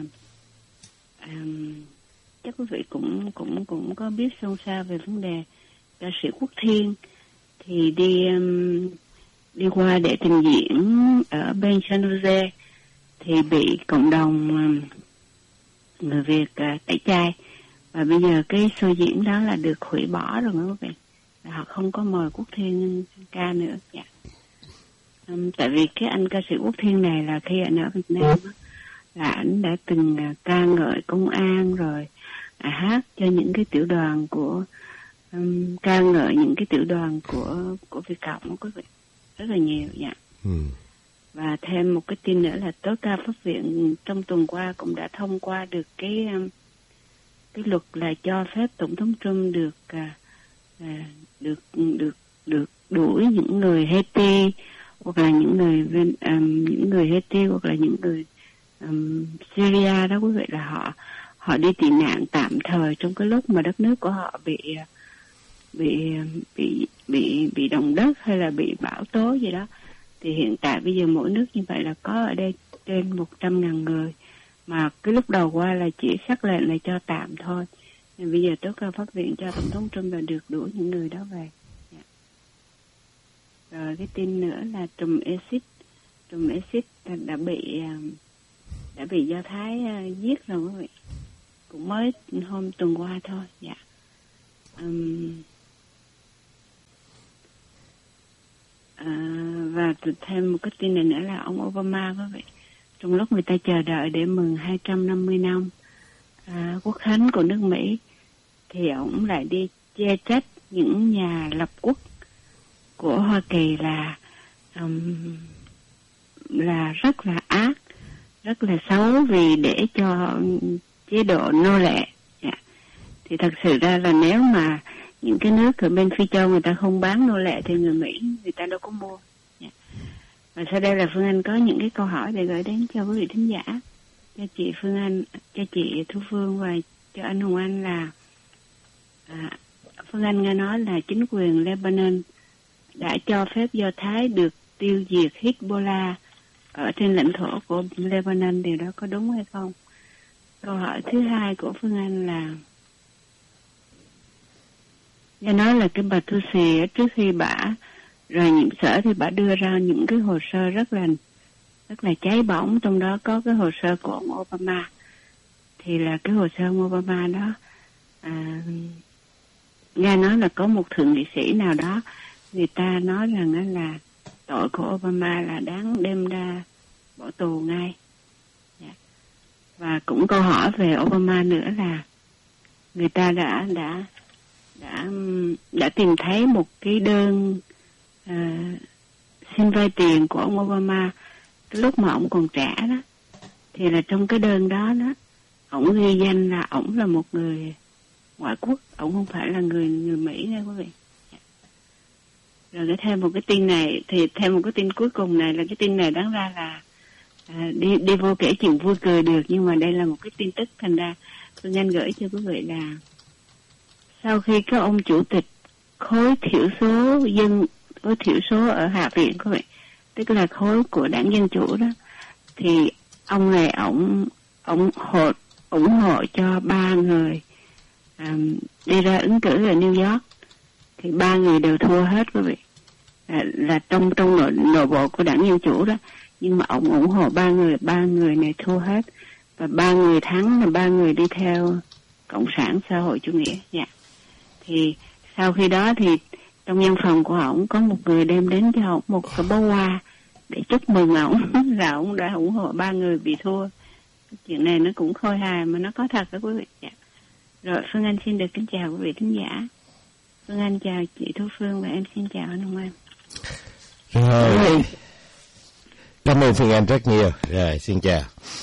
chắc quý vị cũng có biết sâu xa về vấn đề ca sĩ Quốc Thiên thì đi qua để trình diễn ở bên San Jose thì bị cộng đồng người Việt tẩy chay, và bây giờ cái show diễn đó là được hủy bỏ rồi quý vị. Họ không có mời Quốc Thiên ca nữa. Dạ. Tại vì cái anh ca sĩ Quốc Thiên này là khi anh ở Việt Nam là anh đã từng ca ngợi công an rồi hát cho những cái tiểu đoàn của ca ngợi những cái tiểu đoàn của Việt Cộng quý vị rất là nhiều. Dạ. Và thêm một cái tin nữa là tối cao pháp viện trong tuần qua cũng đã thông qua được cái luật là cho phép tổng thống Trump được đuổi những người Haiti hoặc là những người Haiti hoặc là những người Syria đó quý vị, là họ đi tị nạn tạm thời trong cái lúc mà đất nước của họ bị động đất hay là bị bão tố gì đó. Thì hiện tại bây giờ mỗi nước như vậy là có ở đây trên 100.000 người, mà cái lúc đầu qua là chỉ sắc lệnh là cho tạm thôi. Nên bây giờ tối cao pháp viện cho tổng thống Trump là được đuổi những người đó về. Yeah. Rồi cái tin nữa là trùm acid đã bị Do Thái giết rồi quý vị, cũng mới hôm tuần qua thôi. Dạ. Và thêm một cái tin này nữa là ông Obama quý vị, trong lúc người ta chờ đợi để mừng 250 năm quốc khánh của nước Mỹ, thì ông lại đi chê trách những nhà lập quốc của Hoa Kỳ là rất là ác, rất là xấu vì để cho chế độ nô lệ. Thì thật sự ra là nếu mà những cái nước ở bên Phi Châu người ta không bán nô lệ thì người Mỹ người ta đâu có mua. Và sau đây là Phương Anh có những cái câu hỏi để gửi đến cho quý vị thính giả, cho chị Phương Anh, cho chị Thu Phương và cho anh Hùng Anh là Phương Anh nghe nói là chính quyền Lebanon đã cho phép Do Thái được tiêu diệt Hezbollah ở trên lãnh thổ của Lebanon, điều đó có đúng hay không? Câu hỏi thứ hai của Phương Anh là nghe nói là cái bà Thusi trước khi bà rời nhiệm sở thì bà đưa ra những cái hồ sơ rất là cháy bỏng, trong đó có cái hồ sơ của ông Obama. Thì là cái hồ sơ ông Obama đó, nghe nói là có một thượng nghị sĩ nào đó người ta nói rằng là tội của Obama là đáng đem ra bỏ tù ngay. Và cũng câu hỏi về Obama nữa là người ta đã tìm thấy một cái đơn xin vay tiền của ông Obama cái lúc mà ông còn trẻ đó, thì là trong cái đơn đó ông ghi danh là ông là một người ngoại quốc, ông không phải là người Mỹ nha quý vị. Rồi thêm một cái tin này, thì thêm một cái tin cuối cùng này là cái tin này đáng ra là đi vô kể chuyện vui cười được, nhưng mà đây là một cái tin tức, thành ra Phương Anh gửi cho quý vị là sau khi các ông chủ tịch khối thiểu số ở Hạ viện quý vị, tức là khối của đảng Dân Chủ đó, thì ông này ủng hộ cho 3 người đi ra ứng cử ở New York, thì 3 người đều thua hết quý vị, là trong nội bộ của đảng Dân Chủ đó, nhưng mà ông ủng hộ 3 người này thua hết, và 3 người thắng là 3 người đi theo Cộng sản xã hội chủ nghĩa. Thì sau khi đó thì trong văn phòng của ổng có một người đem đến cho ổng một cái bó hoa để chúc mừng ổng là ổng đã ủng hộ 3 người bị thua. Chuyện này nó cũng khôi hài mà nó có thật đó quý vị. Rồi Phương Anh xin được kính chào quý vị thính giả. Phương Anh chào chị Thu Phương và em xin chào anh Hồng Anh. Rồi, cảm ơn Phương Anh rất nhiều. Rồi, xin chào.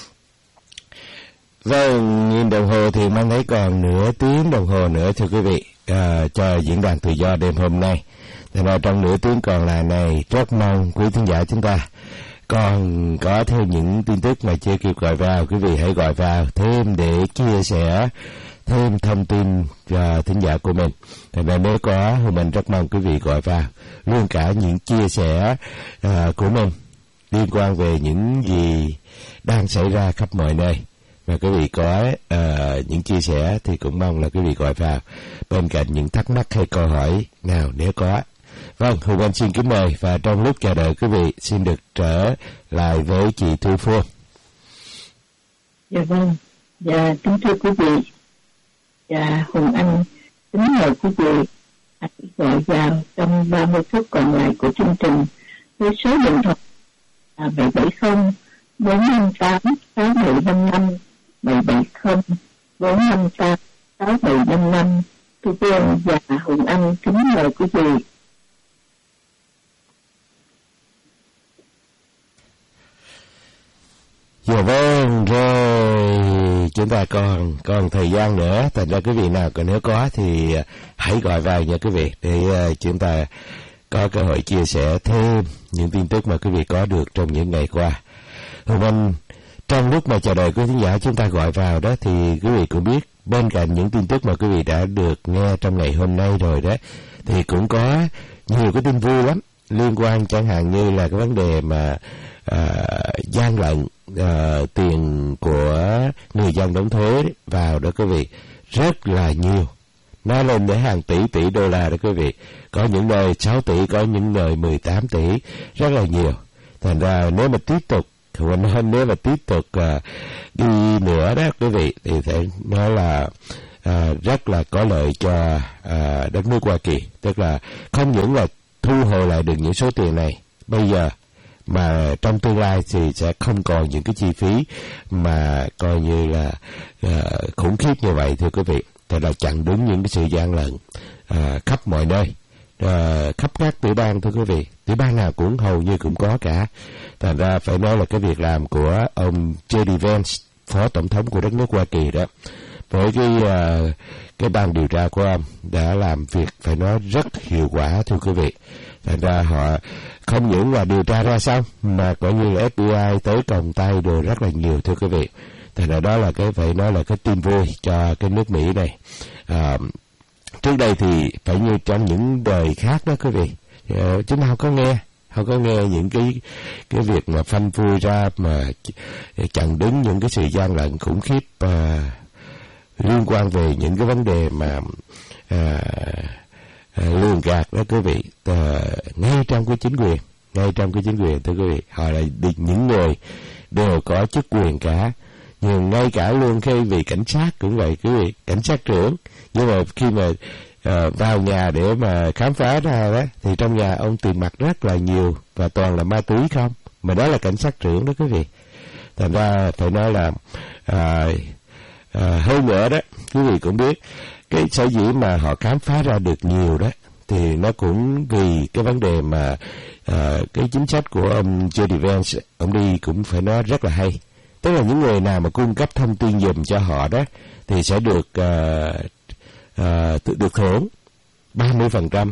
Vâng, nhìn đồng hồ thì mang thấy còn nửa tiếng đồng hồ nữa thưa quý vị, cho diễn đàn tự do đêm hôm nay. Thế nên trong nửa tiếng còn lại này, rất mong quý thính giả chúng ta còn có thêm những tin tức mà chưa kịp gọi vào, quý vị hãy gọi vào thêm để chia sẻ thêm thông tin cho thính giả của mình. Thế nên nếu có thì mình rất mong quý vị gọi vào luôn cả những chia sẻ của mình liên quan về những gì đang xảy ra khắp mọi nơi. Và quý vị có những chia sẻ thì cũng mong là quý vị gọi vào bên cạnh những thắc mắc hay câu hỏi nào nếu có. Vâng, Hùng Anh xin kính mời, và trong lúc chờ đợi quý vị xin được trở lại với chị Thu Phương. Dạ vâng, dạ kính thưa quý vị, dạ Hùng Anh kính mời quý vị hãy gọi vào trong 30 phút còn lại của chương trình với số điện thoại là 770 458 6755 770 458 6755. Thu Phương và Hùng Anh kính mời quý vị. Dạ vâng, rồi chúng ta còn thời gian nữa, thành ra quý vị nào còn nếu có thì hãy gọi vào nha quý vị, để chúng ta có cơ hội chia sẻ thêm những tin tức mà quý vị có được trong những ngày qua. Hùng Anh trong lúc mà chờ đợi quý thính giả chúng ta gọi vào đó, thì quý vị cũng biết bên cạnh những tin tức mà quý vị đã được nghe trong ngày hôm nay rồi đó, thì cũng có nhiều cái tin vui lắm liên quan, chẳng hạn như là cái vấn đề mà gian lận tiền của người dân đóng thuế vào đó quý vị, rất là nhiều, nó lên đến hàng tỷ đô la đó quý vị, có những nơi 6 tỷ, có những nơi 18 tỷ, rất là nhiều. Thành ra nếu mà tiếp tục đi nữa đó quý vị, thì phải nói là rất là có lợi cho đất nước Hoa Kỳ. Tức là không những là thu hồi lại được những số tiền này bây giờ, mà trong tương lai thì sẽ không còn những cái chi phí mà coi như là khủng khiếp như vậy, thưa quý vị. Thật là chặn đứng những cái sự gian lận khắp mọi nơi, khắp các tiểu bang, thưa quý vị. Tiểu bang nào cũng hầu như cũng có cả. Thành ra phải nói là cái việc làm của ông J.D. Vance, phó tổng thống của đất nước Hoa Kỳ đó, với cái ban điều tra của ông đã làm việc phải nói rất hiệu quả, thưa quý vị. Thành ra họ không những là điều tra ra xong mà coi như là FBI tới còng tay đồ rất là nhiều, thưa quý vị. Thành ra đó là cái phải nói là cái tin vui cho cái nước Mỹ này. Trước đây thì phải như trong những đời khác đó quý vị, chúng ta không có nghe những cái việc mà phanh phui ra mà chặn đứng những cái sự gian lận khủng khiếp liên quan về những cái vấn đề mà lường gạt đó quý vị, ngay trong cái chính quyền, thưa quý vị. Họ là những người đều có chức quyền cả, nhưng ngay cả luôn khi vị cảnh sát cũng vậy quý vị, cảnh sát trưởng, nhưng mà khi mà vào nhà để mà khám phá ra đó thì trong nhà ông tiền mặt rất là nhiều và toàn là ma túy không, mà đó là cảnh sát trưởng đó quý vị. Thành ra phải nói là hơn nữa đó quý vị cũng biết cái sở dĩ mà họ khám phá ra được nhiều đó thì nó cũng vì cái vấn đề mà cái chính sách của ông J.D. Vance, ông đi cũng phải nói rất là hay. Tức là những người nào mà cung cấp thông tin giùm cho họ đó thì sẽ được thưởng 30%.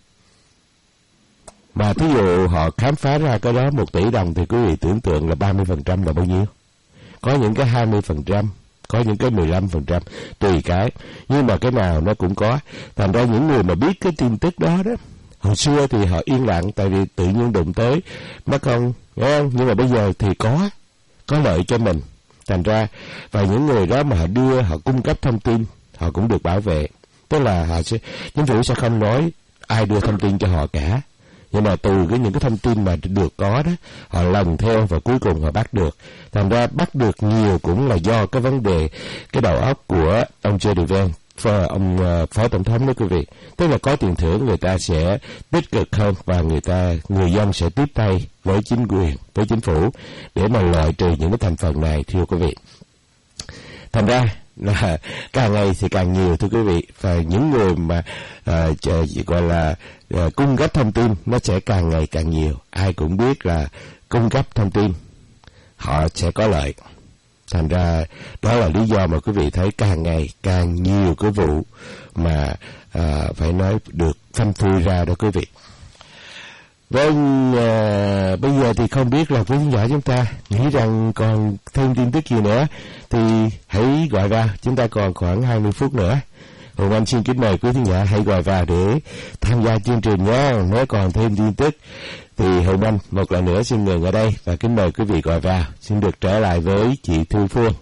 Mà thí dụ họ khám phá ra cái đó 1 tỷ đồng thì quý vị tưởng tượng là 30% là bao nhiêu? Có những cái 20%, có những cái 15%, tùy cái. Nhưng mà cái nào nó cũng có. Thành ra những người mà biết cái tin tức đó đó, hồi xưa thì họ yên lặng tại vì tự nhiên đụng tới mất công, đúng không? Nhưng mà bây giờ thì có lợi cho mình. Thành ra và những người đó mà họ cung cấp thông tin, họ cũng được bảo vệ. Tức là chính phủ sẽ không nói ai đưa thông tin cho họ cả, nhưng mà từ những cái thông tin mà được có đó, họ lần theo và cuối cùng họ bắt được. Thành ra bắt được nhiều cũng là do cái vấn đề cái đầu óc của ông J.D. Vance, ông phó tổng thống đó quý vị. Tức là có tiền thưởng người ta sẽ tích cực hơn và người dân sẽ tiếp tay với chính quyền, với chính phủ để mà loại trừ những cái thành phần này, thưa quý vị. Thành ra là càng ngày thì càng nhiều, thưa quý vị, và những người mà gọi là cung cấp thông tin nó sẽ càng ngày càng nhiều. Ai cũng biết là cung cấp thông tin họ sẽ có lợi. Thành ra đó là lý do mà quý vị thấy càng ngày càng nhiều cái vụ mà phải nói được phanh phui ra đó quý vị. Vâng, bây giờ thì không biết là quý khán giả chúng ta nghĩ rằng còn thêm tin tức gì nữa thì hãy gọi vào, chúng ta còn khoảng 20 phút nữa. Hùng Anh xin kính mời quý khán giả hãy gọi vào để tham gia chương trình nhé. Nếu còn thêm tin tức thì Hùng Anh một lần nữa xin ngừng ở đây và kính mời quý vị gọi vào. Xin được trở lại với chị Thư Phương.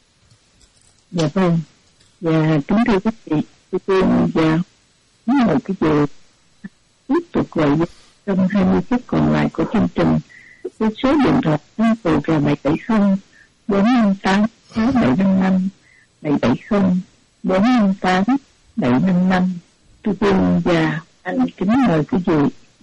Dạ vâng, và kính thưa quý vị, tôi Phương và mời quý vị tiếp tục gọi trong 20 phút còn lại của chương trình với số điện thoại từ là 770 458 6755 770 458 755. Tôi Phương và anh kính mời quý vị.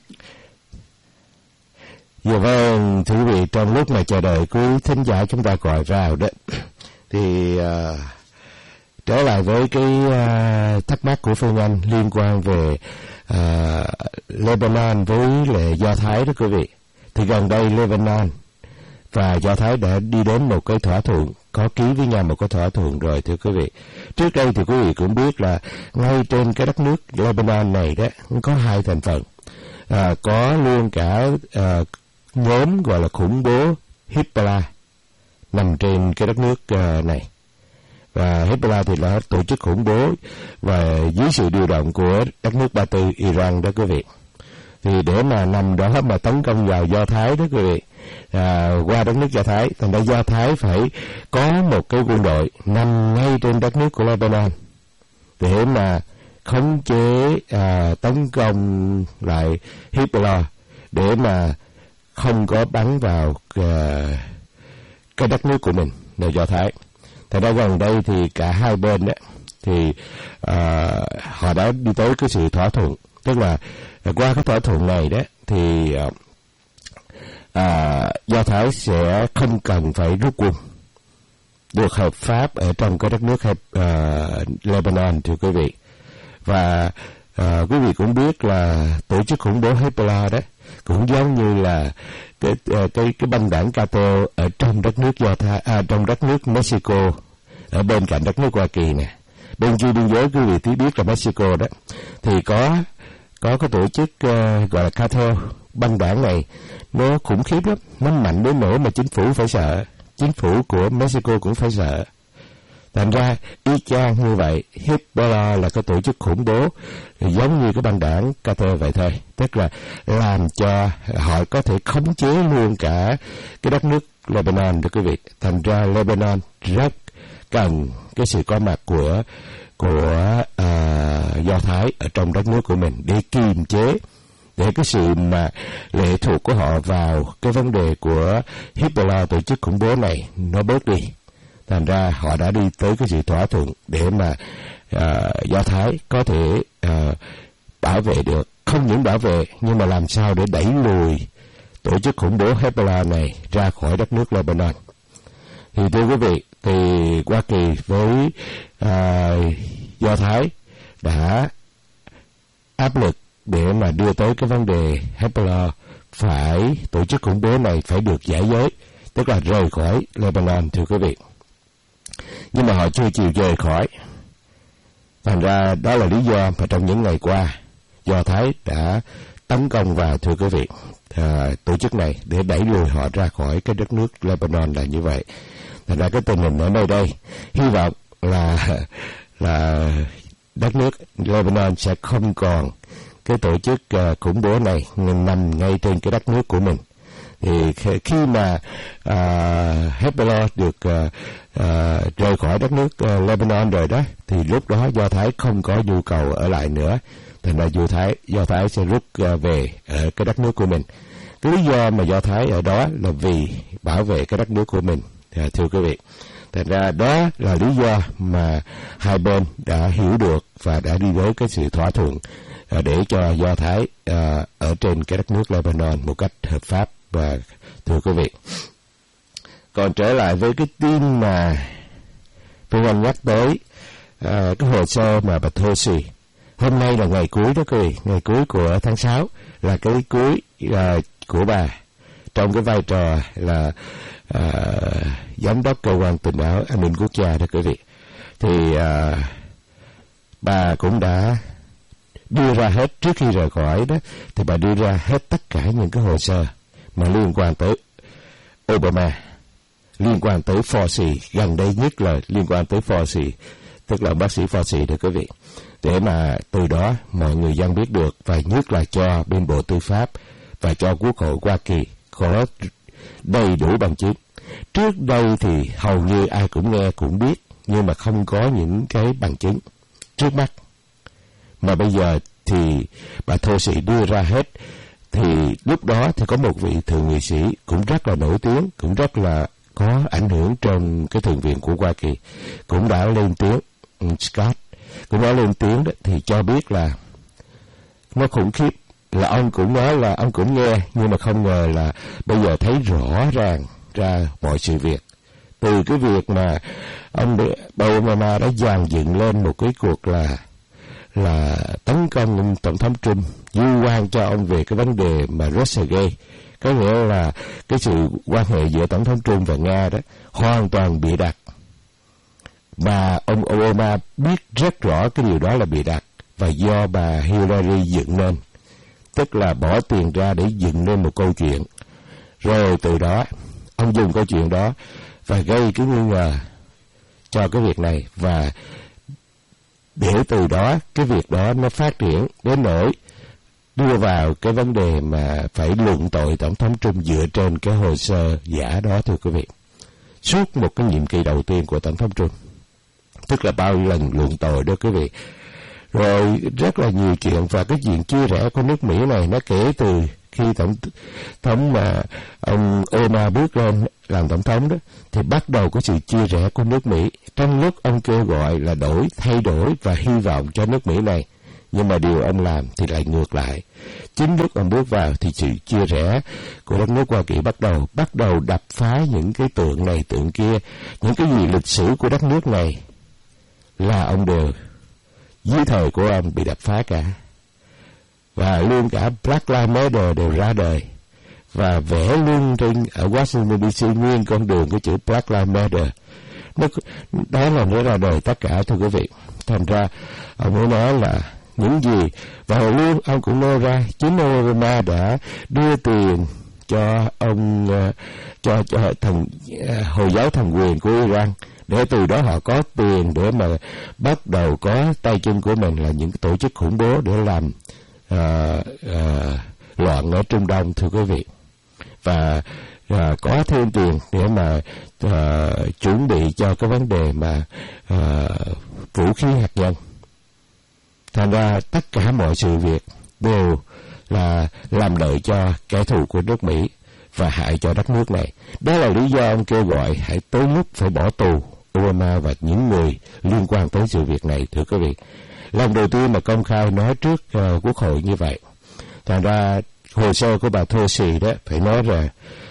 Dạ vâng, thưa quý vị, trong lúc mà chờ đợi quý thính giả chúng ta gọi vào đó thì trở lại với cái thắc mắc của Phương Anh liên quan về Lebanon với lại Do Thái đó quý vị. Thì gần đây Lebanon và Do Thái đã đi đến một cái thỏa thuận, có ký với nhau một cái thỏa thuận rồi, thưa quý vị. Trước đây thì quý vị cũng biết là ngay trên cái đất nước Lebanon này đó có 2 thành phần, có luôn cả nhóm gọi là khủng bố Hezbollah nằm trên cái đất nước này. Và Hezbollah thì là tổ chức khủng bố và dưới sự điều động của đất nước Ba Tư, Iran đó quý vị. Thì để mà nằm đó mà tấn công vào Do Thái đó quý vị, qua đất nước Do Thái, thành ra Do Thái phải có một cái quân đội nằm ngay trên đất nước của Lebanon để mà khống chế tấn công lại Hezbollah để mà không có bắn vào cái đất nước của mình là Do Thái. Thật ra gần đây thì cả hai bên đó thì họ đã đi tới cái sự thỏa thuận, tức là qua cái thỏa thuận này đó thì Do Thái sẽ không cần phải rút quân, được hợp pháp ở trong cái đất nước Lebanon, thưa quý vị. Và quý vị cũng biết là tổ chức khủng bố Hezbollah đó cũng giống như là cái băng đảng cartel ở trong đất nước trong đất nước Mexico, ở bên cạnh đất nước Hoa Kỳ nè. Bên kia biên giới quý vị tí biết là Mexico đó thì có cái tổ chức gọi là cartel. Băng đảng này nó khủng khiếp lắm, nó mạnh đến nỗi mà chính phủ phải sợ, chính phủ của Mexico cũng phải sợ. Thành ra y chang như vậy, Hezbollah là cái tổ chức khủng bố giống như cái băng đảng cartel vậy thôi, tức là làm cho họ có thể khống chế luôn cả cái đất nước Lebanon, thưa quý vị. Thành ra Lebanon rất cần cái sự có mặt của Do Thái ở trong đất nước của mình để kiềm chế, để cái sự mà lệ thuộc của họ vào cái vấn đề của Hezbollah, tổ chức khủng bố này, nó bớt đi. Thành ra họ đã đi tới cái sự thỏa thuận để mà Do Thái có thể bảo vệ được, không những bảo vệ nhưng mà làm sao để đẩy lùi tổ chức khủng bố Hezbollah này ra khỏi đất nước Lebanon. Thì thưa quý vị, thì Hoa Kỳ với Do Thái đã áp lực để mà đưa tới cái vấn đề Hezbollah phải, tổ chức khủng bố này phải được giải giới, tức là rời khỏi Lebanon, thưa quý vị. Nhưng mà họ chưa chịu rời khỏi. Thành ra đó là lý do mà trong những ngày qua Do Thái đã tấn công vào, thưa quý vị, tổ chức này để đẩy lùi họ ra khỏi cái đất nước Lebanon là như vậy. Thành ra cái tình hình ở nơi đây hy vọng là đất nước Lebanon sẽ không còn cái tổ chức khủng bố này nằm ngay trên cái đất nước của mình. Thì khi mà Hezbollah được rời khỏi đất nước Lebanon rồi đó, thì lúc đó Do Thái không có nhu cầu ở lại nữa. Thành ra Do Thái sẽ rút về ở cái đất nước của mình. Cái lý do mà Do Thái ở đó là vì bảo vệ cái đất nước của mình, thưa quý vị. Thành ra đó là lý do mà hai bên đã hiểu được và đã đi tới cái sự thỏa thuận để cho Do Thái ở trên cái đất nước Lebanon một cách hợp pháp. Và thưa quý vị, còn trở lại với cái tin mà Phương Anh nhắc tới, cái hồ sơ mà bà Thosi, hôm nay là ngày cuối đó quý vị, ngày cuối của tháng 6 là cái cuối của bà trong cái vai trò là giám đốc cơ quan tình báo an ninh quốc gia đó quý vị. Thì bà cũng đã đưa ra hết, trước khi rời khỏi đó thì bà đưa ra hết tất cả những cái hồ sơ mà liên quan tới Obama, liên quan tới Fauci, gần đây nhất là liên quan tới Fauci, tức là bác sĩ Fauci đó quý vị, để mà từ đó mọi người dân biết được, và nhất là cho bên Bộ Tư pháp và cho Quốc hội Hoa Kỳ có đầy đủ bằng chứng. Trước đây thì hầu như ai cũng nghe cũng biết, nhưng mà không có những cái bằng chứng trước mắt. Mà bây giờ thì bà Thosi đưa ra hết. Thì lúc đó thì có một vị thượng nghị sĩ cũng rất là nổi tiếng, cũng rất là có ảnh hưởng trong cái thượng viện của Hoa Kỳ, cũng đã lên tiếng, Scott cũng đã lên tiếng đó, thì cho biết là nó khủng khiếp. Là ông cũng nói là ông cũng nghe, nhưng mà không ngờ là bây giờ thấy rõ ràng ra mọi sự việc. Từ cái việc mà ông Obama đã dàn dựng lên một cái cuộc là tấn công ông Tổng thống Trump, vu oan cho ông về cái vấn đề mà Russiagate, có nghĩa là cái sự quan hệ giữa Tổng thống Trump và Nga đó hoàn toàn bịa đặt. Mà ông Obama biết rất rõ cái điều đó là bịa đặt, và do bà Hillary dựng nên, tức là bỏ tiền ra để dựng lên một câu chuyện, rồi từ đó ông dùng câu chuyện đó và gây cái nghi ngờ cho cái việc này, và để từ đó cái việc đó nó phát triển đến nỗi đưa vào cái vấn đề mà phải luận tội Tổng thống Trump dựa trên cái hồ sơ giả đó, thưa quý vị. Suốt một cái nhiệm kỳ đầu tiên của Tổng thống Trump, tức là bao lần luận tội đó quý vị. Rồi rất là nhiều chuyện, và cái chuyện chia rẽ của nước Mỹ này nó kể từ khi tổng thống mà ông Obama bước lên làm tổng thống đó, thì bắt đầu có sự chia rẽ của nước Mỹ. Trong lúc ông kêu gọi là thay đổi và hy vọng cho nước Mỹ này, nhưng mà điều ông làm thì lại ngược lại. Chính lúc ông bước vào thì sự chia rẽ của đất nước Hoa Kỳ bắt đầu đập phá những cái tượng này tượng kia, những cái gì lịch sử của đất nước này là ông đều dưới thời của ông bị đập phá cả. Và luôn cả Black Lives Matter đều ra đời, và vẽ luôn ở Washington DC nguyên con đường cái chữ Black Lives Matter. Đó là nó ra đời tất cả, thưa quý vị. Thành ra ông mới nói là những gì, và luôn ông cũng nêu ra chính Obama đã đưa tiền cho ông cho thần Hồi giáo thần quyền của Iran, để từ đó họ có tiền để mà bắt đầu có tay chân của mình là những tổ chức khủng bố để làm loạn ở Trung Đông, thưa quý vị. Và có thêm tiền để mà chuẩn bị cho cái vấn đề mà vũ khí hạt nhân. Thành ra tất cả mọi sự việc đều là làm lợi cho kẻ thù của nước Mỹ và hại cho đất nước này. Đó là lý do ông kêu gọi hãy tới lúc phải bỏ tù Obama và những người liên quan tới sự việc này, thưa quý vị. Lần đầu tiên mà công khai nói trước Quốc hội như vậy. Thành ra hồ sơ của bà Pelosi đó phải nói là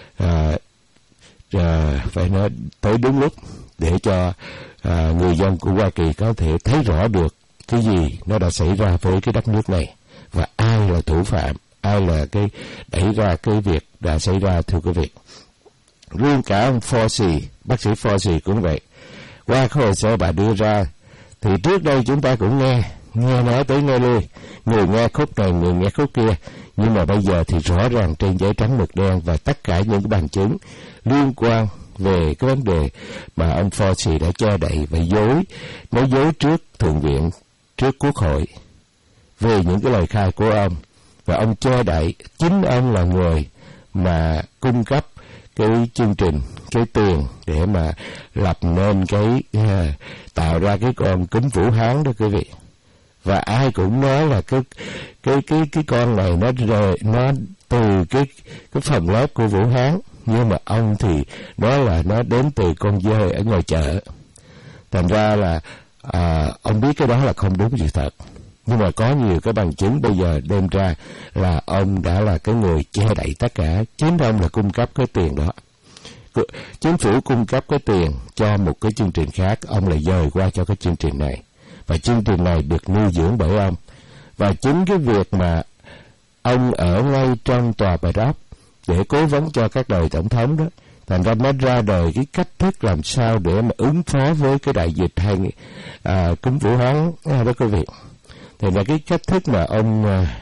phải nói tới đúng lúc để cho người dân của Hoa Kỳ có thể thấy rõ được cái gì nó đã xảy ra với cái đất nước này và ai là thủ phạm, ai là cái đẩy ra cái việc đã xảy ra, thưa quý vị. Riêng cả ông Fauci, bác sĩ Fauci cũng vậy. Qua cái hồ sơ bà đưa ra thì trước đây chúng ta cũng nghe nói tới nghe lui, người nghe khúc này, người nghe khúc kia, nhưng mà bây giờ thì rõ ràng trên giấy trắng mực đen và tất cả những cái bằng chứng liên quan về cái vấn đề mà ông Fauci đã che đậy và nói dối trước Thượng viện, trước Quốc hội về những cái lời khai của ông, và ông che đậy chính ông là người mà cung cấp cái chương trình, cái tiền để mà lập nên cái tạo ra cái con cúm Vũ Hán đó quý vị. Và ai cũng nói là cái con này nó từ cái phần lớp của Vũ Hán, nhưng mà ông thì nói là nó đến từ con dơi ở ngoài chợ. Thành ra là ông biết cái đó là không đúng sự thật, nhưng mà có nhiều cái bằng chứng bây giờ đem ra là ông đã là cái người che đậy tất cả. Chính ông là cung cấp cái tiền đó. Chính phủ cung cấp cái tiền cho một cái chương trình khác, ông lại dời qua cho cái chương trình này, và chương trình này được nuôi dưỡng bởi ông. Và chính cái việc mà ông ở ngay trong tòa Bạch Ốc để cố vấn cho các đời tổng thống đó, thành ra mới ra đời cái cách thức làm sao để mà ứng phó với cái đại dịch hay cúm Vũ Hán đó quý vị. Thì là cái cách thức mà ông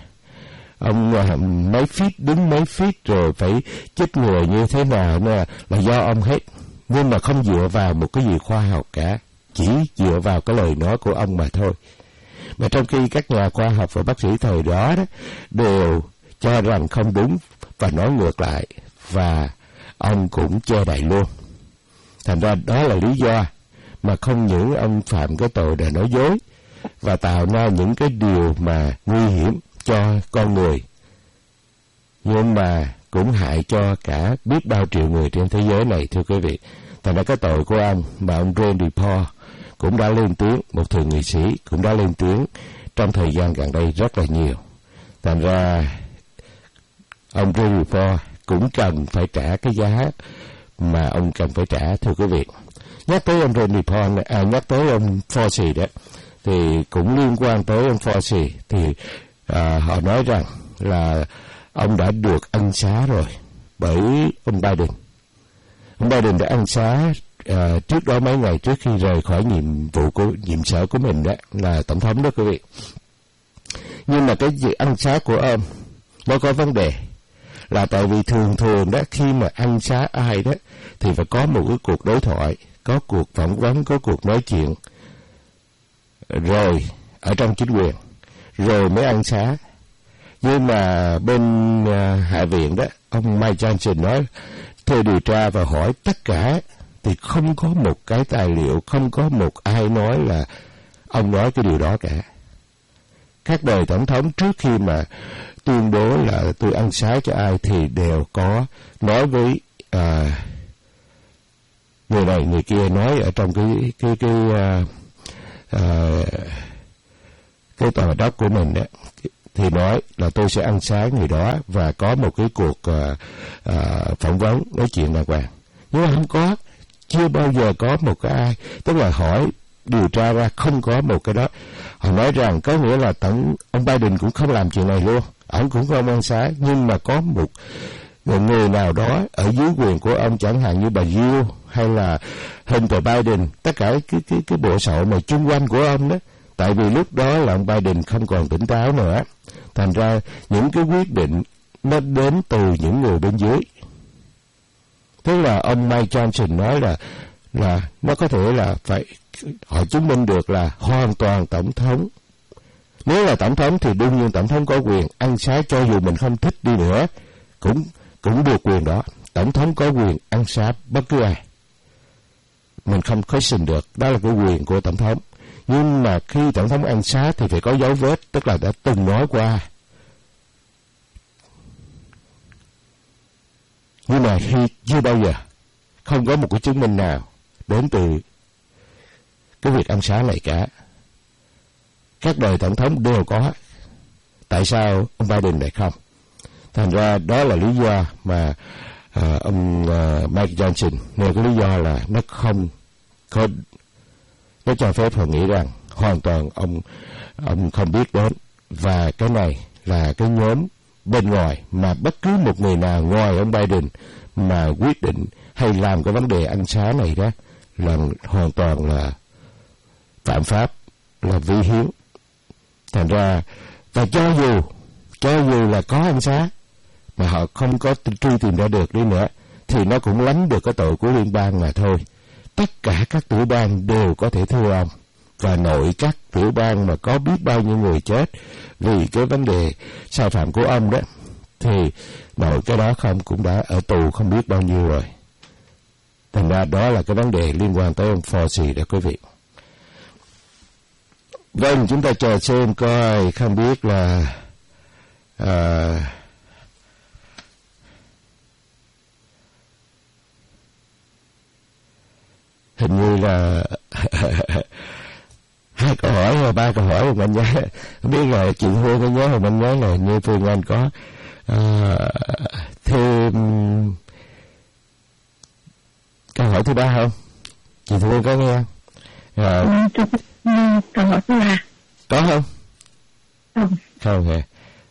mấy feet đứng mấy feet rồi phải chích người như thế nào là do ông hết, nhưng mà không dựa vào một cái gì khoa học cả, chỉ dựa vào cái lời nói của ông mà thôi. Mà trong khi các nhà khoa học và bác sĩ thời đó đều cho rằng không đúng và nói ngược lại, và ông cũng che đậy luôn. Thành ra đó là lý do mà không những ông phạm cái tội là nói dối và tạo ra những cái điều mà nguy hiểm cho con người, nhưng mà cũng hại cho cả biết bao triệu người trên thế giới này, thưa quý vị. Thành ra cái tội của ông mà ông Rand Paul cũng đã lên tiếng, một thượng nghị sĩ cũng đã lên tiếng trong thời gian gần đây rất là nhiều. Thành ra ông Rand Paul cũng cần phải trả cái giá mà ông cần phải trả, thưa quý vị. Nhắc tới ông Rand Paul, nhắc tới ông Fauci đó, thì cũng liên quan tới ông Fauci, thì họ nói rằng là ông đã được ân xá rồi bởi ông Biden. Ông Biden đã ân xá trước đó mấy ngày trước khi rời khỏi nhiệm sở của mình đó, là tổng thống đó quý vị. Nhưng mà cái việc ân xá của ông nó có vấn đề, là tại vì thường đó khi mà ân xá ai đó thì phải có một cái cuộc đối thoại, có cuộc phỏng vấn, có cuộc nói chuyện rồi ở trong chính quyền rồi mới ân xá. Nhưng mà bên Hạ viện đó, ông Mike Johnson nói theo điều tra và hỏi tất cả thì không có một cái tài liệu, không có một ai nói là ông nói cái điều đó cả. Các đời tổng thống trước khi mà tuyên bố là tôi ân xá cho ai thì đều có nói với người này người kia, nói ở trong cái tòa đất của mình đó, thì nói là tôi sẽ ân xá người đó và có một cái cuộc phỏng vấn nói chuyện đàng hoàng. Nhưng mà không có, chưa bao giờ có một cái ai, tức là hỏi điều tra ra không có một cái đó. Họ nói rằng có nghĩa là ông Biden cũng không làm chuyện này luôn, ông cũng không ân xá, nhưng mà có một người nào đó ở dưới quyền của ông, chẳng hạn như bà Jill hay là Hunter Biden, tất cả cái bộ sậu mà chung quanh của ông đó. Tại vì lúc đó là ông Biden không còn tỉnh táo nữa, thành ra những cái quyết định nó đến từ những người bên dưới. Tức là ông Mike Johnson nói là nó có thể là phải họ chứng minh được là hoàn toàn tổng thống. Nếu là tổng thống thì đương nhiên tổng thống có quyền ân xá, cho dù mình không thích đi nữa cũng được quyền đó. Tổng thống có quyền ân xá bất cứ ai, mình không question được, đó là cái quyền của tổng thống. Nhưng mà khi tổng thống ân xá thì phải có dấu vết, tức là đã từng nói qua. Nhưng mà khi chưa bao giờ không có một cái chứng minh nào đến từ cái việc ân xá này cả. Các đời tổng thống đều có, tại sao ông Biden lại không? Thành ra đó là lý do mà ông Mike Johnson nêu cái lý do là nó không có, nó cho phép họ nghĩ rằng hoàn toàn ông không biết đến, và cái này là cái nhóm bên ngoài mà bất cứ một người nào ngoài ông Biden mà quyết định hay làm cái vấn đề ân xá này đó là hoàn toàn là phạm pháp, là vi hiến. Thành ra và cho dù là có ân xá mà họ không có truy tìm ra được đi nữa thì nó cũng lánh được cái tội của liên bang mà thôi. Tất cả các tiểu bang đều có thể thưa ông, và nội các tiểu bang mà có biết bao nhiêu người chết vì cái vấn đề sai phạm của ông đó, thì nội cái đó không cũng đã ở tù không biết bao nhiêu rồi. Thành ra đó là cái vấn đề liên quan tới ông Fauci đó quý vị. Vâng, chúng ta chờ xem coi, không biết là hình như là 2 câu hỏi hay 3 câu hỏi mà anh nhớ, không biết là chị Hương có nhớ không? Anh nhớ là như Phương Anh có thêm câu hỏi thứ 3 không? Chị Hương có nghe không? Câu hỏi thứ 3 có không? Không hề.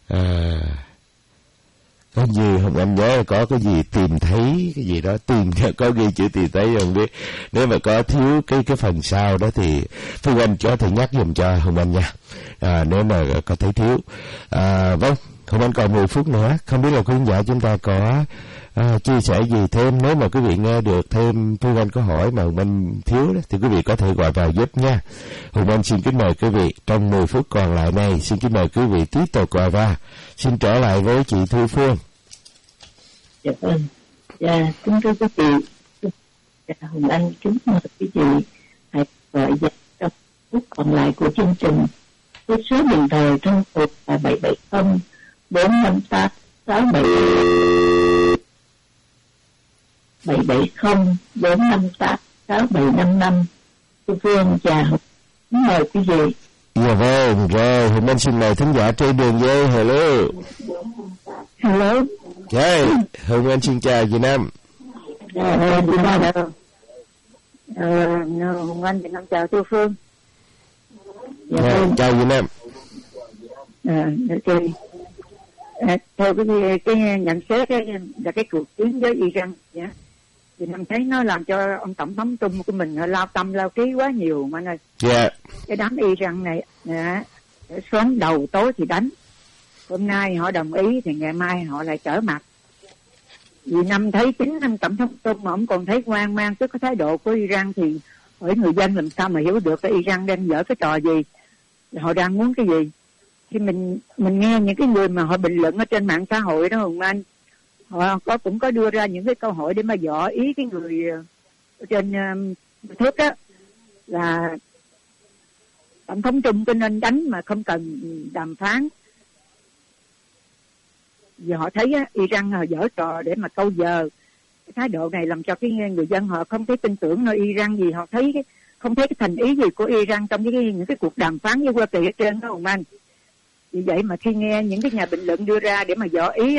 Có gì không anh nhớ, có cái gì tìm thấy cái gì đó, có ghi chữ tìm thấy không biết. Nếu mà có thiếu cái phần sau đó thì Phương Anh có thể nhắc giùm cho Hồng Anh nha. Nếu mà có thấy thiếu. Vâng, Hồng Anh còn 10 phút nữa, không biết là quý khán giả chúng ta có chia sẻ gì thêm. Nếu mà quý vị nghe được thêm Phương Anh có hỏi mà Hồng Anh thiếu đó, thì quý vị có thể gọi vào giúp nha. Hồng Anh xin kính mời quý vị trong 10 phút còn lại này, xin kính mời quý vị tiếp tục gọi vào. Xin trở lại với chị Thu Phương. Dạ vâng. Dạ, kính thưa quý vị, Hồng Anh kính mời quý vị hãy gọi vào trong phút còn lại của chương trình. Với số điện thoại trong cuộc là 770 458 67 770 458 6755. Thu Phương chào, kính mời quý vị. Dạ vâng, rồi, Hồng Anh xin mời thính giả trên đường dây. Hello. Hello. Dạ, Hồng Anh xin chào chị Nam. Hồng Anh, chị Nam chào Thu Phương. Dạ, chào chị Nam. Theo cái nhận xét là cái cuộc chiến với Iran, thì Nam thấy nó làm cho ông tổng thống Trump của mình lao tâm lao ký quá nhiều mà anh ơi. Dạ. Cái đám Iran này sớm đầu tối thì đánh, hôm nay họ đồng ý thì ngày mai họ lại trở mặt. Vì Nam thấy chính ông tổng thống Trump mà ông còn thấy hoang mang trước cái thái độ của Iran thì hỏi người dân làm sao mà hiểu được cái Iran đang dở cái trò gì, họ đang muốn cái gì. Khi mình nghe những cái người mà họ bình luận ở trên mạng xã hội đó Hồng Anh, họ cũng có đưa ra những cái câu hỏi để mà dò ý cái người ở trên thước đó, là tổng thống Trump nên đánh mà không cần đàm phán. Vì họ thấy Iran họ giở trò để mà câu giờ. Cái thái độ này làm cho cái người dân họ không thấy tin tưởng nơi Iran gì, họ thấy không thấy cái thành ý gì của Iran trong những cái cuộc đàm phán với Hoa Kỳ ở trên đó ông anh. Vì vậy mà khi nghe những cái nhà bình luận đưa ra để mà dò ý